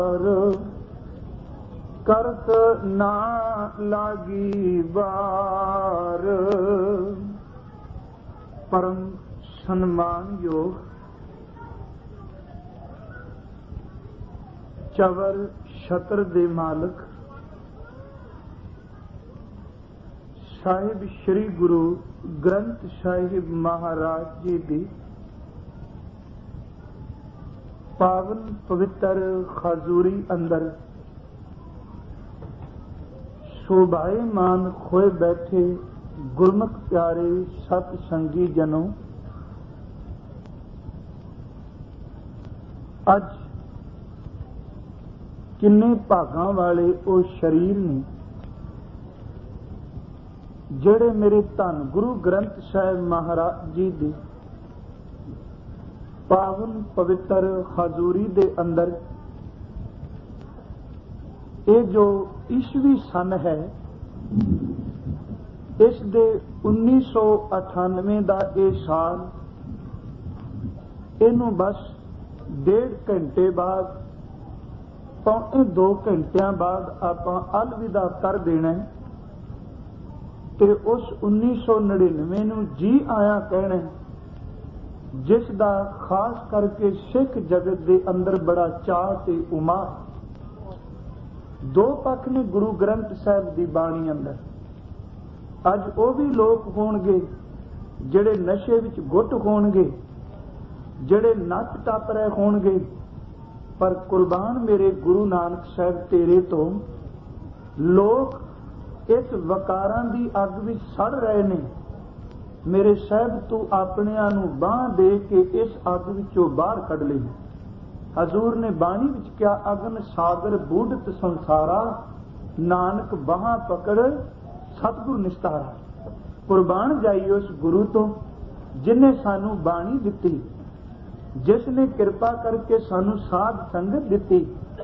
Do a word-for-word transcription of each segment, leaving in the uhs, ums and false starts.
करत ना लागी बार। परम सन्मान योग चवर छत्र दे मालक साहिब श्री गुरु ग्रंथ साहिब महाराज जी दी पावन पवित्र खजूरी अंदर शोभायमान खोए बैठे गुरमुख प्यारे सत संगी जनों, अज किन्ने भागां वाले वो शरीर ने जेड़े मेरे धन गुरु ग्रंथ साहिब महाराज जी दी पावन पवित्र हजूरी दे अंदर ये जो ईस्वी सन है, इस दे उन्नीस सौ अठानवे का ये साल, इनू बस डेढ़ घंटे बाद पौने दो घंटिया बाद आपां अलविदा कर देना है ते उस उन्नीस सौ नड़िनवे नू जी आया कहना है, जिस दा खास करके सिख जगत दे अंदर बड़ा चाह ते उमा। दो पक्ष ने गुरु ग्रंथ साहिब दी बाणी अंदर। अज वो भी लोग होणगे जेड़े नशे विच गुट होणगे, जेड़े नच टप रहे होणगे, पर कुर्बान मेरे गुरु नानक साहिब तेरे तो लोग इस वकारां दी अग विच सड़ रहे ने। मेरे साहिब तू अपनियां नू बांह दे के इस अग विचों बाहर कढ ले। हजूर ने बाणी विच क्या, अगन सागर बूढ़त संसारा, नानक बाहां पकड़ सतगुर निस्तारा। कुर्बान जाइए उस गुरु तो जिन्हें सानू बाणी दिती, जिसने कृपा करके सानू साध संगत दिती,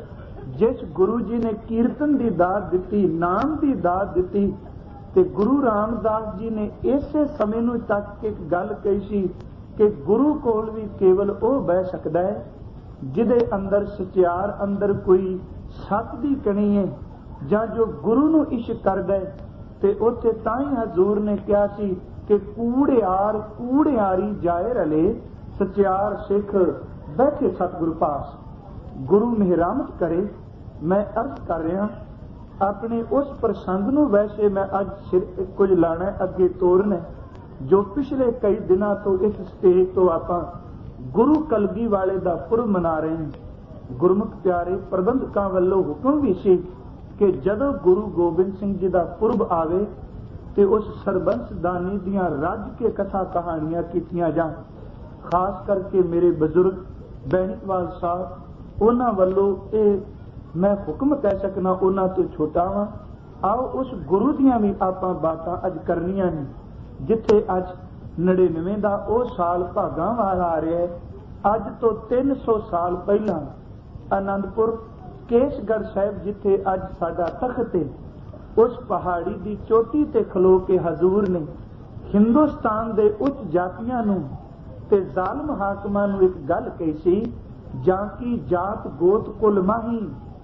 जिस गुरु जी ने कीर्तन की दात दिती, नाम की दात दिती। ते गुरु रामदास जी ने इसे समय नू तक एक गल कही सी कि गुरु कोल भी केवल वो बह सकता है जिदे अंदर सचियार अंदर कोई सत दी कणी है, जां जो गुरु नू इश्क करदा है। ते उत्थे तां ही हजूर ने कहा सी कि कूड़ियार कूड़ियारी जाए रले, सचियार सिख बैठे सतगुरु पास। गुरु मेहरामत करे। मैं अर्ज कर रहा अपने उस प्रसंग नू, वैसे मैं अज सिर कुछ लाना अगे तोरना, जो पिछले कई दिनों तो इस स्टेज तो आपां गुरु कलगी वाले दा पुरब मना रहे हैं। गुरमुख प्यारे प्रबंधकां वल्लों हुक्म भी सी कि जदों गुरु गोबिंद सिंह जी दा पुरब आवे ते उस सरबंस दानी दियां रज के कथा कहानियां कीतियां जाण। खास करके मेरे बजुर्ग बैणीवाल साहब, उन्हां वल्लों ये मैं हुक्म कह सकना, उन्हां तो छोटा वां। आओ उस गुरु दियां भी आपां बातां अज करनियां ने, जिथे अज नड़िनवे का वो साल भागां वाल आ रहा है। अज तो तीन सौ साल पहला आनंदपुर केसगढ़ साहिब जिथे अज साडा तख्त है, उस पहाड़ी की चोटी ते खलो के हजूर ने हिंदुस्तान के उच्च जातियां नूं ते जालम हाकमां नूं एक गल कही सी, जां की जात गोत कुल माही,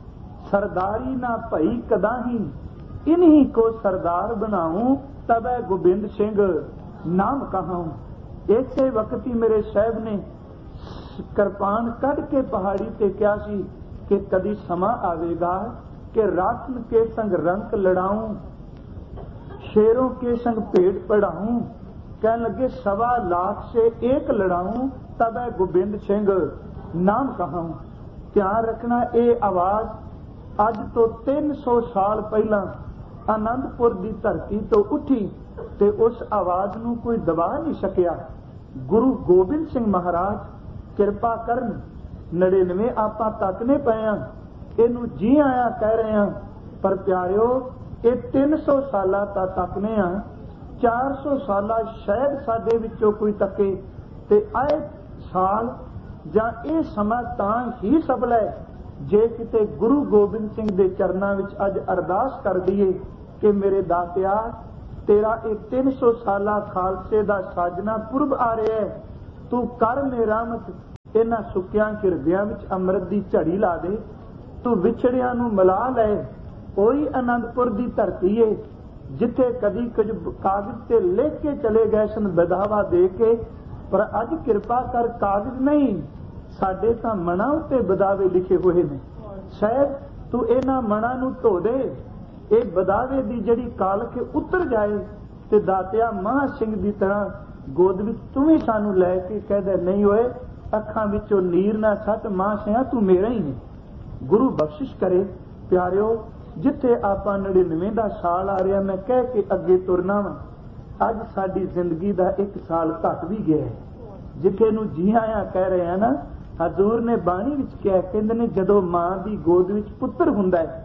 सरदारी ना भई कदाही, इन्हीं को सरदार बनाऊं तबै गोबिंद सिंह नाम कहाऊं। इसे वक्त ही मेरे साहब ने कृपान कढ़ के पहाड़ी ते क्या सी कि कदी समा आवेगा कि राखन के संग रंक लड़ाऊं, शेरों के संग पेट पढ़ाऊं, कह लगे सवा लाख से एक लड़ाऊं तबै गोबिंद सिंह नाम कहाऊं। ध्यान रखना, ये आवाज अज तो तीन सौ साल पहला आनंदपुर की धरती तो उठी ते उस आवाज नूं कोई दबा नहीं सकिया। गुरु गोबिंद सिंह महाराज कृपा करन। नड़िनवे आपां तकने पे हां, इनू जी आया कह रहे हैं, पर प्यारिओ ये तीन सौ साला ता तकने हां, चार सौ साला शायद साडे विचों कोई तके। ते आए साल जां ये समा तां ही सफल है जे किते गुरु गोबिंद सिंह दे चरनां विच अज अरदास कर दईए कि मेरे दातिया तेरा एक तीन सौ साला खालसे दा साजना पुरब आ रहा है, तू कर मेरामत, इन्हां सुक्कियां हिरदियां विच अमृत दी झड़ी ला दे। तू विछड़ियां नूं मिला लै। कोई आनंदपुर दी धरती है जिथे कदी कुछ कागज ते लिख के चले गए सन बधावा दे के, पर अज किरपा कर कागज नहीं, साडे तां मनां उत्ते बदावे लिखे हुए ने। शायद तू इन्हां मनां नूं धो दे, ये बदावे दी जड़ी कालख उतर जाए ते दातिया महा सिंह दी तरह गोद विच तू भी सानू लै के कह दे, नहीं होए अखां विचों नीर ना सट, मां सिया तू मेरा ही ने। गुरु बख्शिश करे प्यारिओ, जिथे आपां नड़िनवें दा साल आ रहा, मैं कह के अगे तुरना वा, अज साडी जिंदगी दा एक साल घट भी गया है। जिथे नूं जी आया कह रहे हैं ना, हजूर ने बाणी विच कहा, कहंदे ने जदों मां दी गोद विच पुत्र हुंदा है,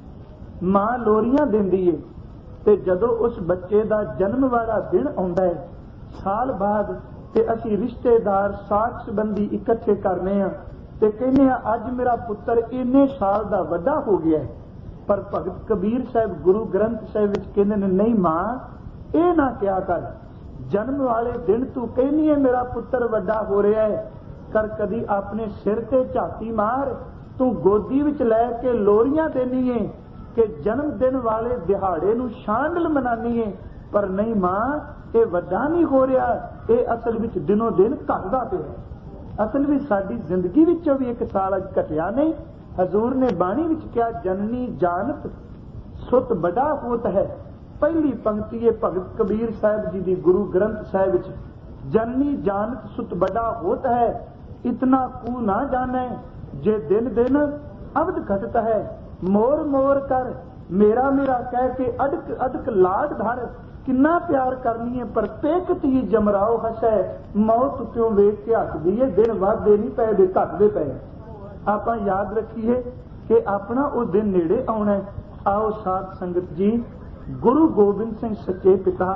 मां लोरियां दिंदी है, ते जदों उस बच्चे दा जन्म वाला दिन आउंदा है, साल बाद ते असीं रिश्तेदार साख संबंधी इकट्ठे करने आ ते कहने आ अज मेरा पुत्र इन्ने साल दा वड्डा हो गया है। पर भगत कबीर साहब गुरु ग्रंथ साहिब विच कहंदे ने, नहीं मां ये ना क्या कर, जन्म वाले दिन तू कहनी है मेरा पुत्र वड्डा हो रहा है, कर कदी अपने सिर ते झाती मार, तू गोदी विच लै के लोरियां देनी है कि जन्म दिन वाले दिहाड़े नूं शांडल मनानी है। पर नहीं मां, ये वड्डा नहीं हो रहा, ये असल विच दिनों दिन घटदा पिया। असल विच साडी जिंदगी विचों भी एक साल अज घटिया नहीं। हजूर ने बाणी विच कहा, जननी जानत सुत बड़ा होत है। पहली पंक्ति है भगत कबीर साहब जी दी गुरु ग्रंथ साहिब विच, जननी जानत सुत बड़ा होत है, इतना कू ना जाने, जे दिन दिन अवध घटत है। मोर मोर कर मेरा मेरा कह के अडक अडक लाड धर, किन्ना प्यार करनी है, पर पेकत ही जमराओ हसै, मौत त्यों वेख के हसदी है, दिन वधदे नहीं पए दे घटदे पए। आपां याद रखिए कि अपना वो दिन नेड़े आउणा है। आओ साध संगत जी, गुरु गोबिंद सिंह सच्चे पिता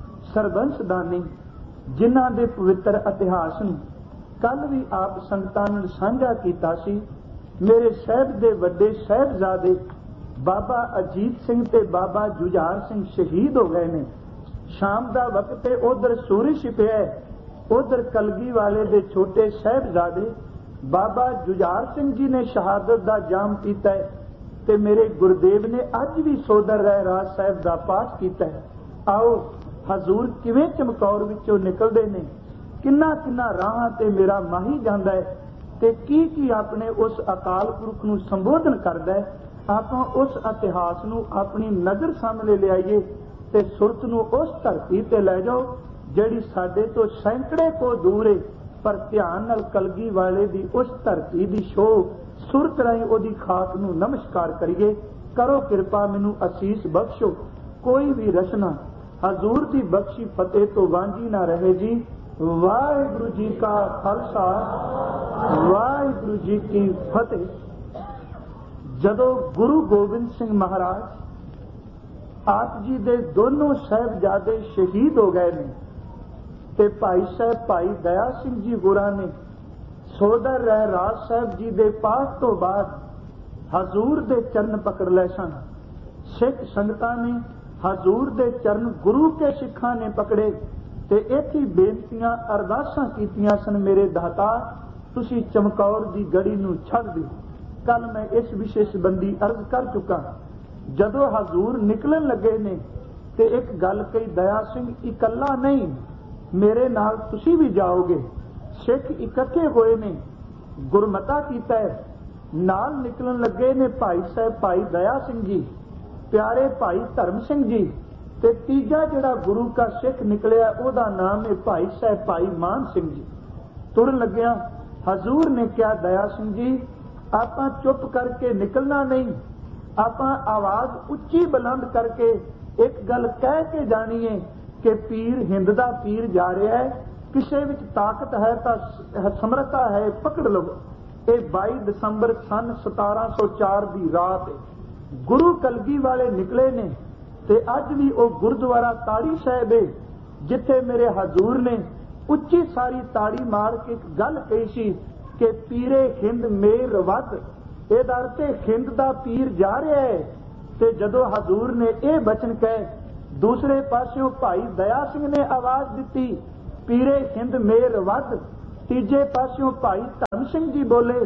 सरबंस दानी, जिन्हां दे पवित्र इतिहास नूं कल भी आप संगतां नाल साझा कीता सी। मेरे साहिब दे वड्डे साहिबजादे बाबा अजीत सिंह ते बाबा जुझार सिंह शहीद हो गए ने। शाम दा वक्त है, उधर सूरज छिपिया है, उधर कलगी वाले दे छोटे साहिबजादे बाबा जुझार सिंह जी ने शहादत दा जाम पीता है, ते मेरे गुरुदेव ने अज भी सोदर राय राज साहिब दा पाठ कीता है। आओ हजूर किवें चमकौर विचों निकलदे ने, किन्ना किन्ना राहां ते मेरा माही जांदा है, ते की की अपने उस अकाल पुरख नूं संबोधन करदा है। आपां उस इतिहास नूं अपनी नज़र सामने लियाईए ते सुरत नूं उस धरती ते लै जाओ जिहड़ी साडे तो सैकड़े को दूर है, पर ध्यान नाल कलगी वाले दी उस धरती दी शोह सुरत राही ओदी खाक नूं नमस्कार करिए। करो किरपा मैनूं असीस बख्शो, कोई भी रचना हजूर दी बख्शी फतेह तो वांझी ना रहे जी। वाहिगुरू जी का खालसा, वाहिगुरू जी की फतेह। जदों गुरु गोबिंद सिंह महाराज आप जी दे दोनों साहिबजादे शहीद हो गए ने, ते भाई साहब भाई दया सिंह जी गुरा ने सोदर राय राज साहब जी दे पाठ तो बाद हजूर दे चरण पकड़ ले सन। सिख संगतां ने हजूर दे चरण गुरु के सिखां ने पकड़े ते इत्थे बेनतियां अरदासां कीतियां सन, मेरे दाता तुसी चमकौर दी गड़ी नूं छड्ड दिओ। कल मैं इस विषय संबंधी अर्ज कर चुका। जदों हजूर निकलन लगे ने ते एक गल कही, दया सिंह इकल्ला नहीं, मेरे नाल तुसी भी जाओगे। सिख इकट्ठे होए ने, गुरमता कीता है, नाल निकलन लगे ने भाई साहब भाई दया सिंह जी, प्यारे भाई धर्म सिंह जी, ते तीजा जिहड़ा गुरु का सिख निकलिया ओदा नाम है भाई साहब भाई मान सिंह जी। तुरन लग्या हजूर ने क्या, दया सिंह जी आपां चुप करके निकलना नहीं, आपां आवाज उच्ची बुलंद करके एक गल कह के जानी है कि पीर हिंद दा पीर जा रहा है, किसे विच ताकत है तां समर्था है, पकड़ लवो। ये बाई दसंबर सन सतारा सौ चार की रात है। गुरु कलगी वाले निकले ने ते अज भी वो गुरुद्वारा ताड़ी साहिब है जिथे मेरे हजूर ने उच्ची सारी ताड़ी मार के एक गल कही सी कि पीरे हिंद मेर वध, इहदा अर्थ है हिंद दा पीर जा रहा है। ते जदों हजूर ने यह बचन कहे, दूसरे पासों भाई दया सिंह ने आवाज दी पीरे हिंद मेर वध, तीजे पासों भाई धर्म सिंह जी बोले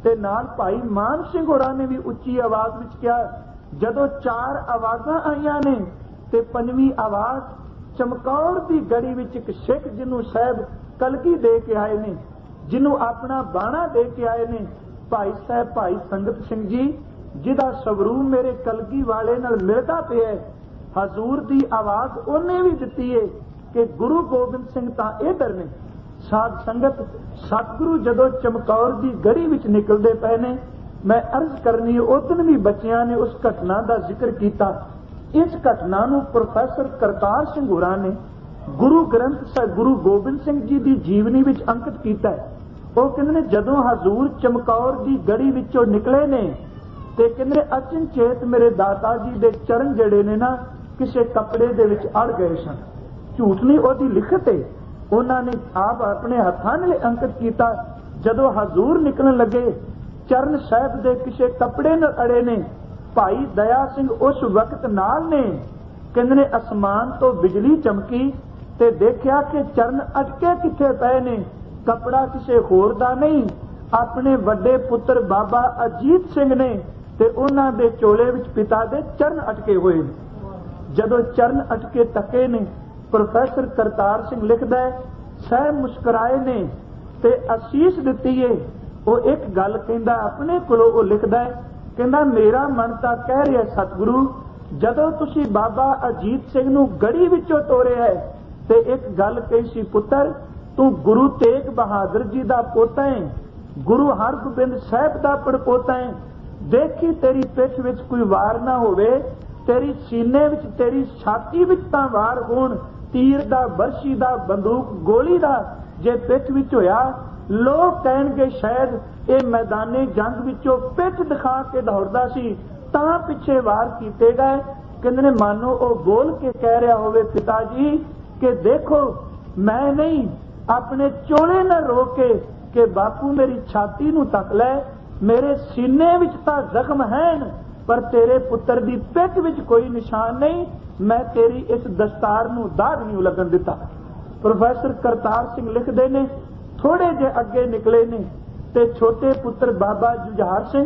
ਤੇ ਨਾਲ ਭਾਈ ਮਾਨ ਸਿੰਘ ਹੋਰਾਂ ਨੇ ਵੀ ਉੱਚੀ ਆਵਾਜ਼ ਵਿੱਚ ਕਿਹਾ। ਜਦੋਂ ਚਾਰ ਆਵਾਜ਼ਾਂ ਆਈਆਂ ਨੇ ਤੇ ਪੰਜਵੀਂ ਆਵਾਜ਼ ਚਮਕੌਰ ਦੀ ਗੜੀ ਵਿੱਚ ਇੱਕ ਸਿੱਖ ਜਿਹਨੂੰ ਸਾਹਿਬ ਕਲਗੀ ਦੇ ਕੇ ਆਏ ਨੇ, ਜਿਹਨੂੰ ਆਪਣਾ ਬਾਣਾ ਦੇ ਕੇ ਆਏ ਨੇ, ਭਾਈ ਸਾਹਿਬ ਭਾਈ ਸੰਗਤ ਸਿੰਘ ਜੀ, ਜਿਹਦਾ ਸਵਰੂਪ ਮੇਰੇ ਕਲਗੀ ਵਾਲੇ ਨਾਲ ਮਿਲਦਾ ਪਿਆ। ਹਜ਼ੂਰ ਦੀ ਆਵਾਜ਼ ਉਹਨੇ ਵੀ ਦਿੱਤੀ ਹੈ ਕਿ ਗੁਰੂ ਗੋਬਿੰਦ ਸਿੰਘ ਤਾਂ ਇਧਰ ਨੇ। ਸਾਧ ਸੰਗਤ, ਸਤਿਗੁਰੂ ਜਦੋਂ ਚਮਕੌਰ ਦੀ ਗੜੀ ਵਿੱਚ ਨਿਕਲਦੇ ਪਏ ਨੇ, ਮੈਂ ਅਰਜ਼ ਕਰਨੀ ਹੈ, ਉਦੋਂ ਵੀ ਬੱਚਿਆਂ ਨੇ ਉਸ ਘਟਨਾ ਦਾ ਜ਼ਿਕਰ ਕੀਤਾ। ਇਸ ਘਟਨਾ ਨੂੰ ਪ੍ਰੋਫੈਸਰ ਕਰਤਾਰ ਸਿੰਘ ਹੋਰਾਂ ਨੇ ਗੁਰੂ ਗ੍ਰੰਥ ਸਾਹਿਬ ਗੁਰੂ ਗੋਬਿੰਦ ਸਿੰਘ ਜੀ ਦੀ ਜੀਵਨੀ ਵਿੱਚ ਅੰਕਿਤ ਕੀਤਾ ਹੈ। ਉਹ ਕਹਿੰਦੇ ਨੇ ਜਦੋਂ ਹਜ਼ੂਰ ਚਮਕੌਰ ਦੀ ਗੜੀ ਵਿੱਚੋਂ ਨਿਕਲੇ ਨੇ ਤੇ ਕਹਿੰਦੇ ਅਚਨਚੇਤ ਮੇਰੇ ਦਾਤਾ ਜੀ ਦੇ ਚਰਨ ਜਿਹੜੇ ਨੇ ਨਾ ਕਿਸੇ ਕੱਪੜੇ ਦੇ ਵਿੱਚ ਅੜ ਗਏ ਸਨ। ਝੂਠ ਨਹੀਂ, ਉਹਦੀ ਲਿਖਤ ਹੈ, ਉਹਨਾਂ ਨੇ ਆਪ ਆਪਣੇ ਹੱਥਾਂ ਨਾਲ ਅੰਕਿਤ ਕੀਤਾ। ਜਦੋਂ ਹਜ਼ੂਰ ਨਿਕਲਣ ਲੱਗੇ, ਚਰਨ ਸਾਹਿਬ ਦੇ ਕਿਸੇ ਕੱਪੜੇ ਨਾਲ ਅੜੇ ਨੇ। ਭਾਈ ਦਇਆ ਸਿੰਘ ਉਸ ਵਕਤ ਨਾਲ ਨੇ। ਕਹਿੰਦੇ ਨੇ ਅਸਮਾਨ ਤੋਂ ਬਿਜਲੀ ਚਮਕੀ ਤੇ ਦੇਖਿਆ ਕਿ ਚਰਨ ਅਟਕੇ ਕਿੱਥੇ ਪਏ ਨੇ। ਕੱਪੜਾ ਕਿਸੇ ਹੋਰ ਦਾ ਨਹੀਂ, ਆਪਣੇ ਵੱਡੇ ਪੁੱਤਰ ਬਾਬਾ ਅਜੀਤ ਸਿੰਘ ਨੇ ਤੇ ਉਹਨਾਂ ਦੇ ਚੋਲੇ ਵਿੱਚ ਪਿਤਾ ਦੇ ਚਰਨ ਅਟਕੇ ਹੋਏ ਨੇ। ਜਦੋਂ ਚਰਨ ਅਟਕੇ ਤੱਕੇ ਨੇ, ਪ੍ਰੋਫੈਸਰ ਕਰਤਾਰ ਸਿੰਘ ਲਿਖਦਾ ਹੈ, ਸਾਹਿਬ ਮੁਸਕਰਾਏ ਨੇ ਤੇ ਅਸੀਸ ਦਿੱਤੀ ਏ। ਉਹ ਇੱਕ ਗੱਲ ਕਹਿੰਦਾ ਆਪਣੇ ਕੋਲੋਂ, ਉਹ ਲਿਖਦਾ ਹੈ, ਕਹਿੰਦਾ ਮੇਰਾ ਮਨ ਤਾਂ ਕਹਿ ਰਿਹਾ ਸਤਿਗੁਰੂ, ਜਦੋਂ ਤੁਸੀਂ ਬਾਬਾ ਅਜੀਤ ਸਿੰਘ ਨੂੰ ਗੜੀ ਵਿੱਚੋਂ ਤੋਰਿਆ ਹੈ ਤੇ ਇੱਕ ਗੱਲ ਕਹੀ ਸੀ, ਪੁੱਤਰ ਤੂੰ ਗੁਰੂ ਤੇਗ ਬਹਾਦਰ ਜੀ ਦਾ ਪੋਤਾ ਹੈ, ਗੁਰੂ ਹਰਗੋਬਿੰਦ ਸਾਹਿਬ ਦਾ ਪੜਪੋਤਾ ਹੈ। ਦੇਖੀ ਤੇਰੀ ਪਿੱਠ ਵਿੱਚ ਕੋਈ ਵਾਰ ਨਾ ਹੋਵੇ, ਤੇਰੀ ਸੀਨੇ ਵਿੱਚ ਤੇਰੀ ਛਾਤੀ ਵਿੱਚ ਤਾਂ ਵਾਰ ਹੋਣ, ਤੀਰ ਦਾ, ਬਰਸ਼ੀ ਦਾ, ਬੰਦੂਕ ਗੋਲੀ ਦਾ। ਜੇ ਪਿੱਠ ਵਿੱਚ ਹੋਇਆ, ਲੋਕ ਕਹਿਣਗੇ ਸ਼ਾਇਦ ਇਹ ਮੈਦਾਨੇ ਜੰਗ ਵਿੱਚੋਂ ਪਿੱਠ ਦਿਖਾ ਕੇ ਦੌੜਦਾ ਸੀ ਤਾਂ ਪਿੱਛੇ ਵਾਰ ਕੀਤੇ ਗਏ। ਕਹਿੰਦੇ ਨੇ ਮਾਨੋ ਉਹ ਬੋਲ ਕੇ ਕਹਿ ਰਿਹਾ ਹੋਵੇ, ਪਿਤਾ ਜੀ ਕਿ ਦੇਖੋ ਮੈਂ ਨਹੀਂ, ਆਪਣੇ ਚੋਲੇ ਨਾਲ ਰੋਕ ਕੇ ਕਿ ਬਾਪੂ ਮੇਰੀ ਛਾਤੀ ਨੂੰ ਤੱਕ ਲੈ, ਮੇਰੇ ਸੀਨੇ ਵਿੱਚ ਤਾਂ ਜ਼ਖਮ ਹਨ ਪਰ ਤੇਰੇ ਪੁੱਤਰ ਦੀ ਪਿੱਠ ਵਿੱਚ ਕੋਈ ਨਿਸ਼ਾਨ ਨਹੀਂ। ਮੈਂ ਤੇਰੀ ਇਸ ਦਸਤਾਰ ਨੂੰ ਦਾਗ ਨਹੀਂ ਲੱਗਣ ਦਿੱਤਾ। ਪ੍ਰੋਫੈਸਰ ਕਰਤਾਰ ਸਿੰਘ ਲਿਖਦੇ ਨੇ, ਥੋੜੇ ਜਿਹੇ ਅੱਗੇ ਨਿਕਲੇ ਨੇ ਤੇ ਛੋਟੇ ਪੁੱਤਰ ਬਾਬਾ ਜੁਝਾਰ ਸਿੰਘ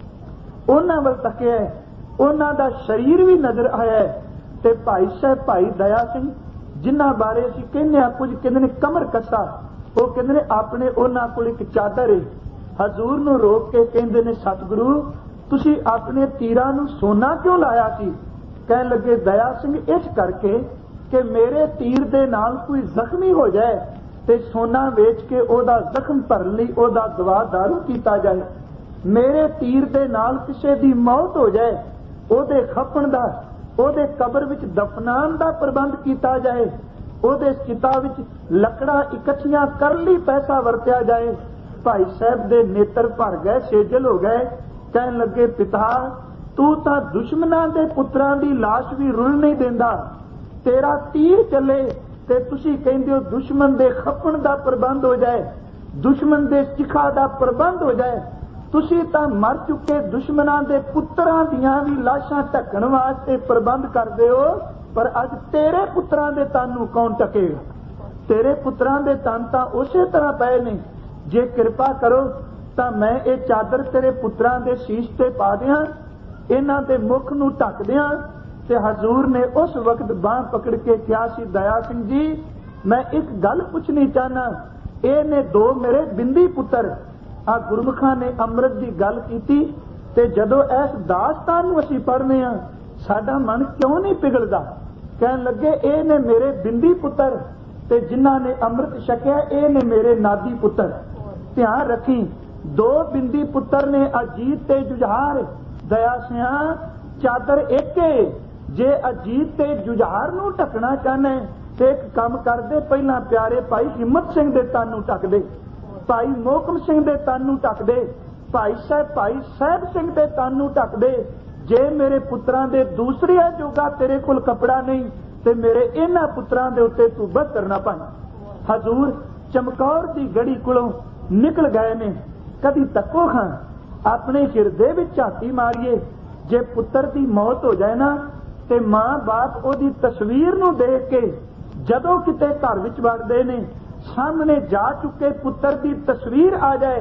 ਉਹਨਾਂ ਵੱਲ ਤੱਕਿਆ, ਉਹਨਾਂ ਦਾ ਸਰੀਰ ਵੀ ਨਜ਼ਰ ਆਇਆ ਤੇ ਭਾਈ ਸਾਹਿਬ ਭਾਈ ਦਇਆ ਸਿੰਘ ਜਿਨ੍ਹਾਂ ਬਾਰੇ ਅਸੀਂ ਕਹਿੰਦੇ ਆ ਕੁਝ ਕਹਿੰਦੇ ਨੇ ਕਮਰ ਕੱਸਾ, ਉਹ ਕਹਿੰਦੇ ਨੇ ਆਪਣੇ ਉਹਨਾਂ ਕੋਲ ਇੱਕ ਚਾਦਰ ਹੈ। ਹਜ਼ੂਰ ਨੂੰ ਰੋਕ ਕੇ ਕਹਿੰਦੇ ਨੇ, ਸਤਿਗੁਰੂ ਤੁਸੀਂ ਆਪਣੇ ਤੀਰਾਂ ਨੂੰ ਸੋਨਾ ਕਿਉਂ ਲਾਇਆ ਸੀ? ਕਹਿਣ ਲੱਗੇ ਦਇਆ ਸਿੰਘ ਇਸ ਕਰਕੇ ਕਿ ਮੇਰੇ ਤੀਰ ਦੇ ਨਾਲ ਕੋਈ ਜ਼ਖਮੀ ਹੋ ਜਾਏ ਤੇ ਸੋਨਾ ਵੇਚ ਕੇ ਉਹਦਾ ਜ਼ਖਮ ਭਰਨ ਲਈ ਉਹਦਾ ਦਵਾ ਦਾਰੂ ਕੀਤਾ ਜਾਏ। ਮੇਰੇ ਤੀਰ ਦੇ ਨਾਲ ਕਿਸੇ ਦੀ ਮੌਤ ਹੋ ਜਾਏ, ਉਹਦੇ ਖਪਣ ਦਾ, ਉਹਦੇ ਕਬਰ ਵਿੱਚ ਦਫਨਾਨ ਦਾ ਪ੍ਰਬੰਧ ਕੀਤਾ ਜਾਏ, ਉਹਦੇ ਚਿਤਾ ਵਿੱਚ ਲੱਕੜਾਂ ਇਕੱਠੀਆਂ ਕਰਨ ਲਈ ਪੈਸਾ ਵਰਤਿਆ ਜਾਏ। ਭਾਈ ਸਾਹਿਬ ਦੇ ਨੇਤਰ ਭਰ ਗਏ, ਸੇਜਲ ਹੋ ਗਏ। ਕਹਿਣ ਲੱਗੇ, ਪਿਤਾ ਤੂੰ ਤਾਂ ਦੁਸ਼ਮਣਾਂ ਦੇ ਪੁੱਤਰਾਂ ਦੀ ਲਾਸ਼ ਵੀ ਰੁਲ ਨਹੀਂ ਦਿੰਦਾ, ਤੇਰਾ ਤੀਰ ਚੱਲੇ ਤੇ ਤੁਸੀਂ ਕਹਿੰਦੇ ਹੋ ਦੁਸ਼ਮਣ ਦੇ ਖਪਣ ਦਾ ਪ੍ਰਬੰਧ ਹੋ ਜਾਏ, ਦੁਸ਼ਮਣ ਦੇ ਚਿਖਾ ਦਾ ਪ੍ਰਬੰਧ ਹੋ ਜਾਏ। ਤੁਸੀਂ ਤਾਂ ਮਰ ਚੁੱਕੇ ਦੁਸ਼ਮਣਾਂ ਦੇ ਪੁੱਤਰਾਂ ਦੀਆਂ ਵੀ ਲਾਸ਼ਾਂ ਢੱਕਣ ਵਾਸਤੇ ਪ੍ਰਬੰਧ ਕਰਦੇ ਹੋ, ਪਰ ਅੱਜ ਤੇਰੇ ਪੁੱਤਰਾਂ ਦੇ ਤਨ ਨੂੰ ਕੌਣ ਢਕੇਗਾ? ਤੇਰੇ ਪੁੱਤਰਾਂ ਦੇ ਤਨ ਤਾਂ ਉਸੇ ਤਰ੍ਹਾਂ ਪਏ ਨੇ। ਜੇ ਕਿਰਪਾ ਕਰੋ ਤਾਂ ਮੈਂ ਇਹ ਚਾਦਰ ਤੇਰੇ ਪੁੱਤਰਾਂ ਦੇ ਸੀਸ ਤੇ ਪਾ ਦਿਆਂ, ਇਹਨਾਂ ਦੇ ਮੁਖ ਨੂੰ ਢੱਕ ਦਿਆਂ। ਤੇ ਹਜ਼ੂਰ ਨੇ ਉਸ ਵਕਤ ਬਾਂਹ ਪਕੜ ਕੇ ਕਿਹਾ ਸੀ, ਦਇਆ ਸਿੰਘ ਜੀ ਮੈਂ ਇੱਕ ਗੱਲ ਪੁੱਛਣੀ ਚਾਹਨਾ, ਇਹ ਨੇ ਦੋ ਮੇਰੇ ਬਿੰਦੀ ਪੁੱਤਰ। ਆ ਗੁਰਮੁਖਾਂ ਨੇ ਅੰਮ੍ਰਿਤ ਦੀ ਗੱਲ ਕੀਤੀ ਤੇ ਜਦੋਂ ਇਸ ਦਾਸਤਾਨ ਨੂੰ ਅਸੀਂ ਪੜ੍ਹਨੇ ਆ ਸਾਡਾ ਮਨ ਕਿਉਂ ਨਹੀਂ ਪਿਘਲਦਾ? ਕਹਿਣ ਲੱਗੇ, ਇਹ ਨੇ ਮੇਰੇ ਬਿੰਦੀ ਪੁੱਤਰ ਤੇ ਜਿਨ੍ਹਾਂ ਨੇ ਅੰਮ੍ਰਿਤ ਛਕਿਆ ਇਹ ਨੇ ਮੇਰੇ ਨਾਦੀ ਪੁੱਤਰ। ਧਿਆਨ ਰੱਖੀ, ਦੋ ਬਿੰਦੀ ਪੁੱਤਰ ਨੇ ਅਜੀਤ ਤੇ ਜੁਝਾਰ। ਦਇਆ ਸਿਆ ਚਾਦਰ ਇੱਕ ਏ। ਜੇ ਅਜੀਤ ਤੇ ਜੁਝਾਰ ਨੂੰ ਢੱਕਣਾ ਚਾਹਨਾ ਤੇ ਇੱਕ ਕੰਮ ਕਰਦੇ, ਪਹਿਲਾਂ ਪਿਆਰੇ ਭਾਈ ਹਿੰਮਤ ਸਿੰਘ ਦੇ ਤਨ ਨੂੰ ਢੱਕ ਦੇ, ਭਾਈ ਮੋਹਕਮ ਸਿੰਘ ਦੇ ਤਨ ਨੂੰ ਢੱਕ ਦੇ, ਭਾਈ ਸਾਹਿਬ ਭਾਈ ਸਾਹਿਬ ਸਿੰਘ ਦੇ ਤਨ ਨੂੰ ਢੱਕ ਦੇ। ਜੇ ਮੇਰੇ ਪੁੱਤਰਾਂ ਦੇ ਦੂਸਰੇ ਜੋਗਾ ਤੇਰੇ ਕੋਲ ਕੱਪੜਾ ਨਹੀਂ ਤੇ ਮੇਰੇ ਇਹਨਾਂ ਪੁੱਤਰਾਂ ਦੇ ਉੱਤੇ ਤੂੰ ਬਸਤਰ ਨਾ ਪਾਈ। ਹਜ਼ੂਰ ਚਮਕੌਰ ਦੀ ਗੜੀ ਕੋਲੋਂ ਨਿਕਲ ਗਏ ਨੇ। ਕਦੀ ਤੱਕੋ ਖਾਂ ਆਪਣੇ ਹਿਰਦੇ ਵਿੱਚ ਝਾਤੀ ਮਾਰੀਏ, ਜੇ ਪੁੱਤਰ ਦੀ ਮੌਤ ਹੋ ਜਾਏ ਨਾ ਤੇ ਮਾਂ ਬਾਪ ਉਹਦੀ ਤਸਵੀਰ ਨੂੰ ਦੇਖ ਕੇ ਜਦੋਂ ਕਿਤੇ ਘਰ ਵਿੱਚ ਵੜਦੇ ਨੇ, ਸਾਹਮਣੇ ਜਾ ਚੁੱਕੇ ਪੁੱਤਰ ਦੀ ਤਸਵੀਰ ਆ ਜਾਏ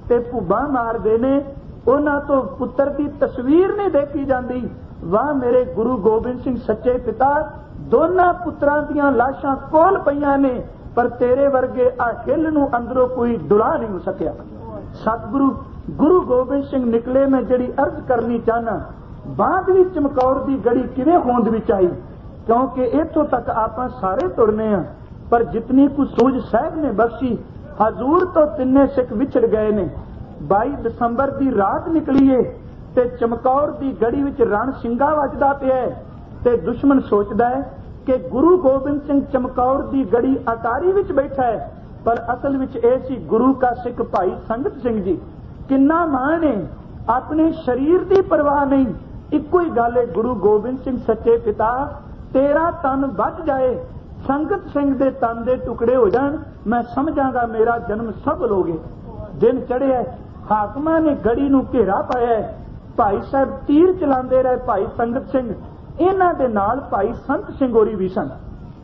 ते भुब्बां मारदे ने, उन्हां तो पुत्र की तस्वीर नहीं देखी जाती। वाह मेरे गुरु गोबिंद सिंह सच्चे पिता, दोनों पुत्रां दियां लाशां कोल पईयां ने, पर तेरे वर्गे आ हिल नूं अंदरों कोई डुला नहीं हो सकिया। सतगुरु गुरु गोबिंद सिंह निकले, मैं जिहड़ी अर्ज करनी चाहना, बाद भी चमकौर की गड़ी किवें होंद विच आई, क्योंकि इत्थों तक आपां सारे तुरने आ, पर जितनी कुछ सूझ साहब ने बख्शी, हजूर तो तिन्ने सिख विछड़ गए ने। बाई दसंबर की रात निकली है ते चमकौर की गड़ी विच रण सिंगा वजदा पिया है, ते दुश्मन सोचदा है कि गुरु गोबिंद सिंह चमकौर की गड़ी अटारी विच बैठा है, पर असल विच इह सी गुरु का सिख भाई संगत सिंह जी। किन्ना मान है, अपने शरीर की परवाह नहीं, इक्को ही गल है, गुरु गोबिंद सिंह सच्चे पिता, तेरा तन बच जाए, संगत सिंह दे तन दे टुकड़े हो जान, मैं समझांगा मेरा जन्म सफल हो गया। दिन चढ़िया, हाकमां ने गड़ी नूं घेरा पाया है, भाई साहब तीर चलाते रहे, भाई संगत सिंह, इन्हां दे नाल भाई संत सिंह होरी भी सन।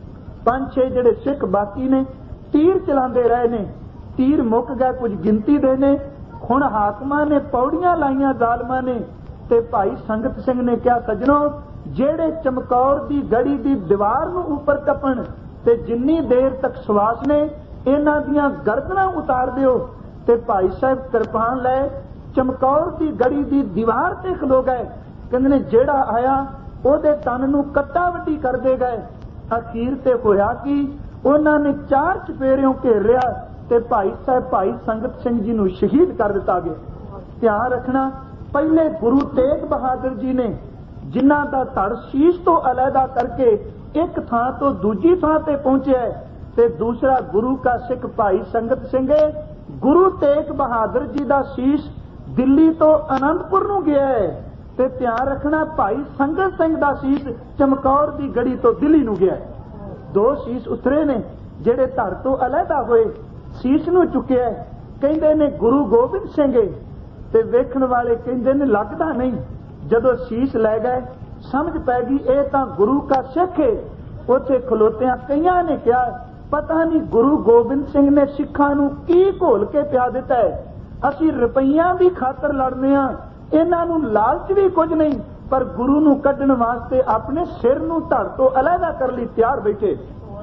पंज छे जिहड़े सिख बाकी ने तीर चलाते रहे ने, तीर मुक गए, कुछ गिनती दे ने। हुण हाकमां ने पौड़ियां लाइयां जालमां ने, ते भाई संगत सिंह ने कहा, सजनों जेड़े चमकौर की गड़ी की दीवार नूं उपर टपण ते जिन्नी देर तक सवास ने, इन्हां दियां गर्दनां उतार दिओ। ते भाई साहब किरपान लै चमकौर की गड़ी की दीवार ते खलो गए, कहंदे ने जेड़ा आया ओदे तन नूं कट्टा वड्डी कर दे गए। अखीर ते होया कि उन्हां ने चार चपेरियों घेर लिया ते भाई साहब भाई संगत सिंह जी नूं शहीद कर दिता गया। ध्यान रखना, पहले गुरु तेग बहादुर जी ने जिन्हां दा धड़ शीश तो अलहदा करके एक थां तो दूजी थां ते पहुंचे, ते दूसरा गुरु का सिख भाई संगत सिंह, गुरु तेग बहादुर जी दा शीश दिल्ली तो आनंदपुर नूं गया है, ते ध्यान रखना भाई संगत सिंह दा शीश चमकौर की गड़ी तो दिल्ली नूं गया है। दो शीश उतरे ने जेड़े धड़ तो अलहदा होए, शीश नूं चुकिया, कहंदे ने गुरु गोबिंद सिंह, ते वेखण वाले कहंदे ने लगदा नहीं। जदों शीश लै गए समझ पै गई ये तां गुरु का सिख है। उत्थे खलोतियां कईयां ने कहा, पता नहीं गुरु गोबिंद सिंह ने सिखां नूं की घोल के पिया दिता है, असीं रुपईयां दी खातर लड़ने आ, इन्हां नूं लालच भी कुछ नहीं, पर गुरु नूं कड्ढण वास्ते अपने सिर नूं धड़ तो अलहदा कर लई तैयार बैठे।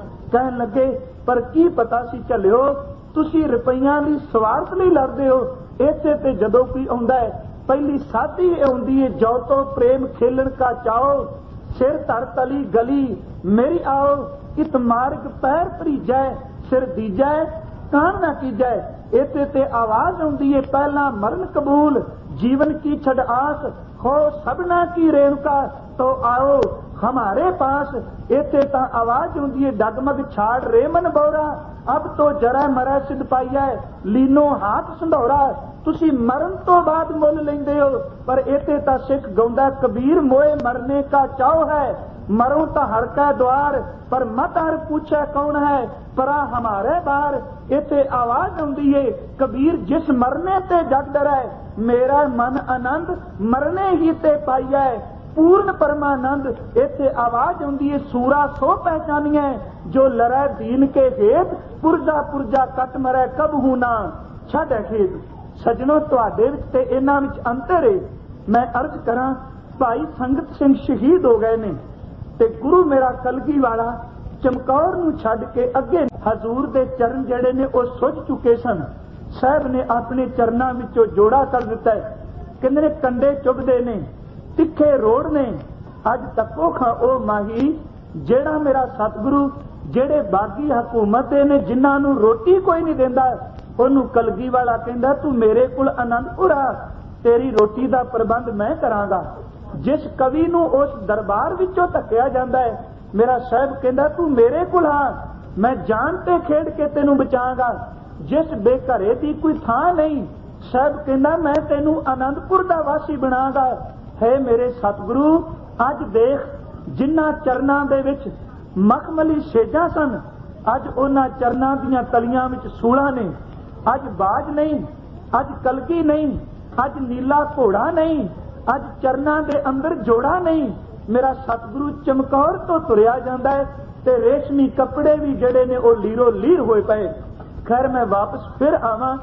कहण लगे, पर की पता सी झल्लिओ, तुसीं रुपईयां दी स्वार्थ लई लड़दे हो। इत्थे ते जदों कोई आउंदा है, पहली साथी आउंदी है, जो तो प्रेम खेलन का चाओ, सिर धर तली गली मेरी आओ, इत मार्ग पैर भरीजै, सिर दीजै कान ना कीजै। इत्थे ते आवाज आउंदी है, पहला मरण कबूल जीवन की छड़ आस, हो सबना की रेणुका तो आओ हमारे पास। इत्थे तां आवाज आउंदी है, डगमग छाड़ रेमन बोरा, अब तो जरा मरै सिद्ध पाइया, लीनो हाथ संधौरा। तुसी मरण तो बाद मुल लेंदे हो, पर इत्थे तां सिख गाउंदा, कबीर मोए मरने का चाव है, मरो तो हड़का द्वार, पर मत हर पूछे कौन है, परा हमारे बार। इत्थे आवाज आउंदी है, कबीर जिस मरने ते जग डरै, मेरा मन आनंद मरने ही ते पाइया, पूर्ण परमानंद। इत्थे आवाज आउंदी है, सूरा सो पहचानिए, जो लड़ै दीन के हेत, पुरजा पुरजा कट मरै कबहू ना छड़ खेत। सजनों तुहाडे विच ते इन्हां विच अंतर है। मैं अर्ज करां, भाई संगत सिंह शहीद हो गए ने, ते गुरु मेरा कलगी वाला चमकौर नूं छड्ड के अगे हजूर दे चरण जड़े ने वो सुझ चुके सन। साहब ने अपने चरनां विचों जोड़ा कर दिता है, कहंदे ने कंडे चुभदे ने, तिखे रोड़ ने, अज तको खां ओ माही, जेड़ा मेरा सतगुरु जेड़े बागी हुकूमत ने जिन्हां नूं रोटी कोई नहीं देंदा, ओनू कलगी वाला कहंदा, तू मेरे कोल आनंदपुर आ, तेरी रोटी दा प्रबंध मैं करांगा। जिस कवि नूं उस दरबार विचों धक्किया जांदा है, मेरा साहब कहंदा, तू मेरे कोल आ, मैं जान ते खेड के तेनू बचांगा। जिस बेघरे दी कोई थां नहीं, साहब कहंदा, मैं तेनू आनंदपुर दा वासी बनांगा। है मेरे सतगुरु, अज देख जिन्हां चरनां दे विच मखमली सेजां सन, अज उन्हां चरनां दीयां तलियां विच सूलां ने। अज बाज नहीं, अज कलगी नहीं, अज नीला घोड़ा नहीं, अज चरनां दे अंदर जोड़ा नहीं। मेरा सतगुरु चमकौर तो तुरिया जांदा है, ते रेशमी कपड़े भी जड़े ने वो लीरो लीर होए पए। खैर मैं वापस फिर आवां,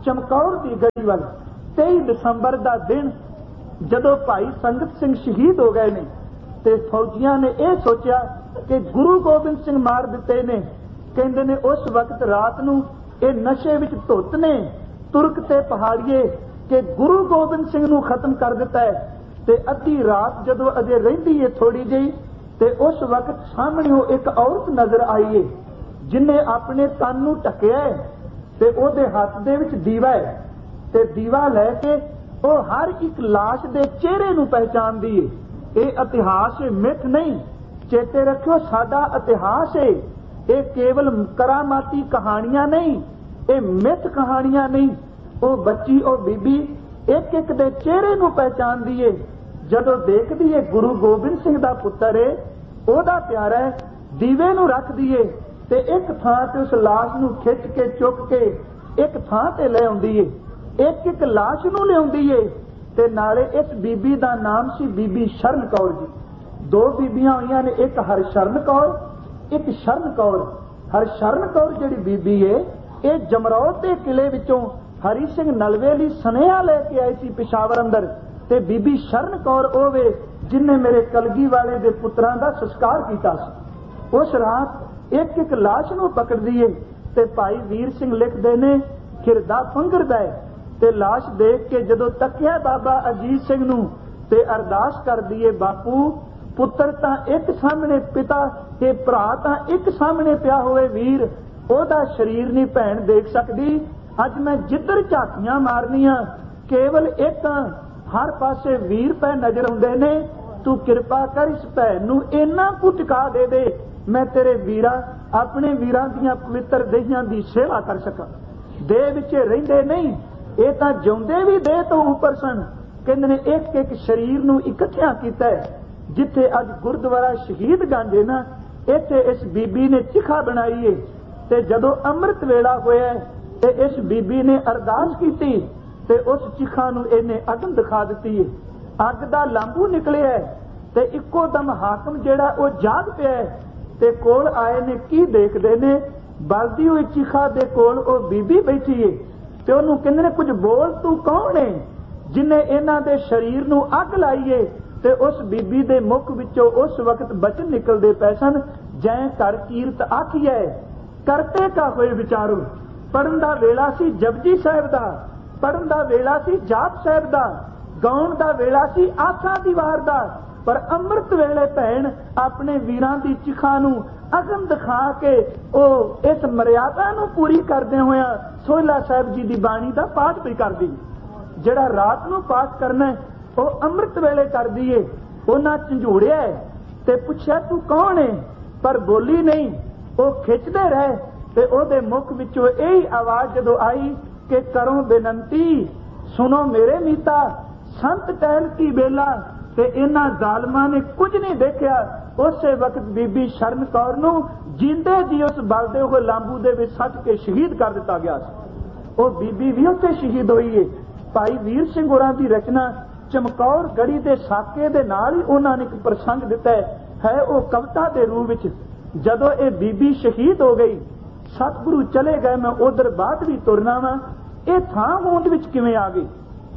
चमकौर की गढ़ी वाल तेई दिसंबर का दिन जदों भाई संगत सिंह शहीद हो गए ने ते फौजियां ने यह सोचा कि गुरु गोबिंद सिंह मार दिते ने। कहते ने उस वक्त रात नूं ये नशे विच धुत ने तुर्क ते पहाड़िए कि गुरु गोबिंद सिंह नूं खत्म कर दिता है। ते अद्धी रात जदों अजे रहिंदी है थोड़ी जी ते उस वक्त सामने एक औरत नजर आई है जिन्हें अपने तन नूं ढकिया है ते ओहदे हाथ दे विच दीवा है ते दीवा लैके वो हर एक लाश दे चेहरे नूं पहचानदी है। ये इतिहास मिथ नहीं, चेते रखियो साडा इतिहास है। ये केवल करामाती कहानियां नहीं, ये मिथ कहानियां नहीं। वो बच्ची वो बीबी एक एक दे चेहरे नूं पहचानदी है। जदों देखदी है गुरु गोबिंद सिंह दा पुत्तर है, ओहदा प्यारा है, दीवे नूं रखदी है ते एक थां ते उस लाश नूं खिच के चुक के एक थां ते ले आउंदी है। एक एक लाश नूं लिआउंदी है ते नाले इस बीबी दा नाम सी बीबी शरण कौर जी। दो बीबियां होईयां ने, एक हरशरण कौर एक शरण कौर। हरशरण कौर जिहड़ी बीबी है ये जमरौद दे किले विचों हरी सिंह नलवे लई सनेहा लेके आई सी पिशावर अंदर। ते बीबी शरण कौर ओवे जिन्हें मेरे कलगी वाले दे पुत्रां दा संस्कार कीता सी। उस रात एक एक लाश नूं पकड़दी है ते भाई वीर सिंह लिखदे ने खिरदा फंगरदा है ते लाश देख के जदों तकिया बाबा अजीत सिंह नूं ते अरदास करदी है, बापू पुत्र तां एक सामने, पिता ते भरा तां एक सामने पिया होवे वीर, ओहदा शरीर नहीं भैण देख सकदी। अज मैं जिधर झाकियां मारनियां केवल एक हर पासे वीर पै नजर आउंदे ने। तू कृपा कर इस भैन नूं इन्ना कुछ टिका दे दे मैं तेरे वीरा अपने वीरां दीयां पवित्र देहियां दी सेवा कर सकां। देह विच रहिंदे नहीं, ये तां जिउंदे भी देह तो उपर सन। कहंदे ने एक एक शरीर नूं इकट्ठिया कीता है। जिथे अज गुरुद्वारा शहीद गंज है ना, इत्थे इस बीबी ने चिखा बनाई है ते जदों अमृत वेला होया ते इस बीबी ने अरदास कीती ते उस चिखा नूं इहने अगन दिखा दित्ती है। अग दा लांबू निकलिया है ते इक्को दम हाकम जिहड़ा वो जाग पिया है ते कोल आए ने की देखदे ने बलदी हुई चिखा दे कोल वो बीबी बैठी है ते ओनूं कहंदे ने कुछ बोल, तू कौन है जिन्हें इन्हां दे शरीर नूं अग लाई है। ते उस बीबी दे मुख विचों उस वक्त बचन निकलदे पए सन, जै कर कीरत आखिए करते का होए विचारो। पढ़न दा वेला सी जपजी साहिब दा, पढ़न दा वेला सी जाप साहिब दा, गाउण दा वेला सी आसा दी वार दा, पर अमृत वेले भैन अपने वीरां दी चिखा नूं अगन दिखा के ओ इस मर्यादा नूं पूरी करदे होया सोहला साहिब जी दी बाणी दा पाठ भी करदी। जिहड़ा रात नूं पाठ करना वो अमृत वेले करदी है। उन्हां झंझूड़िया ते पुछया तू कौन है, पर बोली नहीं। वो खिचदे रहे ते ओहदे मुख विचों यही आवाज जदों आई कि करो बेनंती सुनो मेरे मीता संत टहल की बेला। ते इन्हां जालमां ने कुछ नहीं देखा। उसे वक्त बीबी शरण कौर नूं जींदे जी उस बलदे होए लांबू दे विच सੱਟ के शहीद कर दिता गया। वो बीबी भी उत्थे शहीद हुई है। भाई वीर सिंह होरां दी रचना चमकौर गढ़ी दे साके दे नाल ही उन्हां ने एक प्रसंग दिता है। वो कविता दे रूप विच जदों ये बीबी शहीद हो गई, सतगुरु चले गए, मैं उधर बाद भी तुरना वा, ये थां होंद विच किवें आ गई।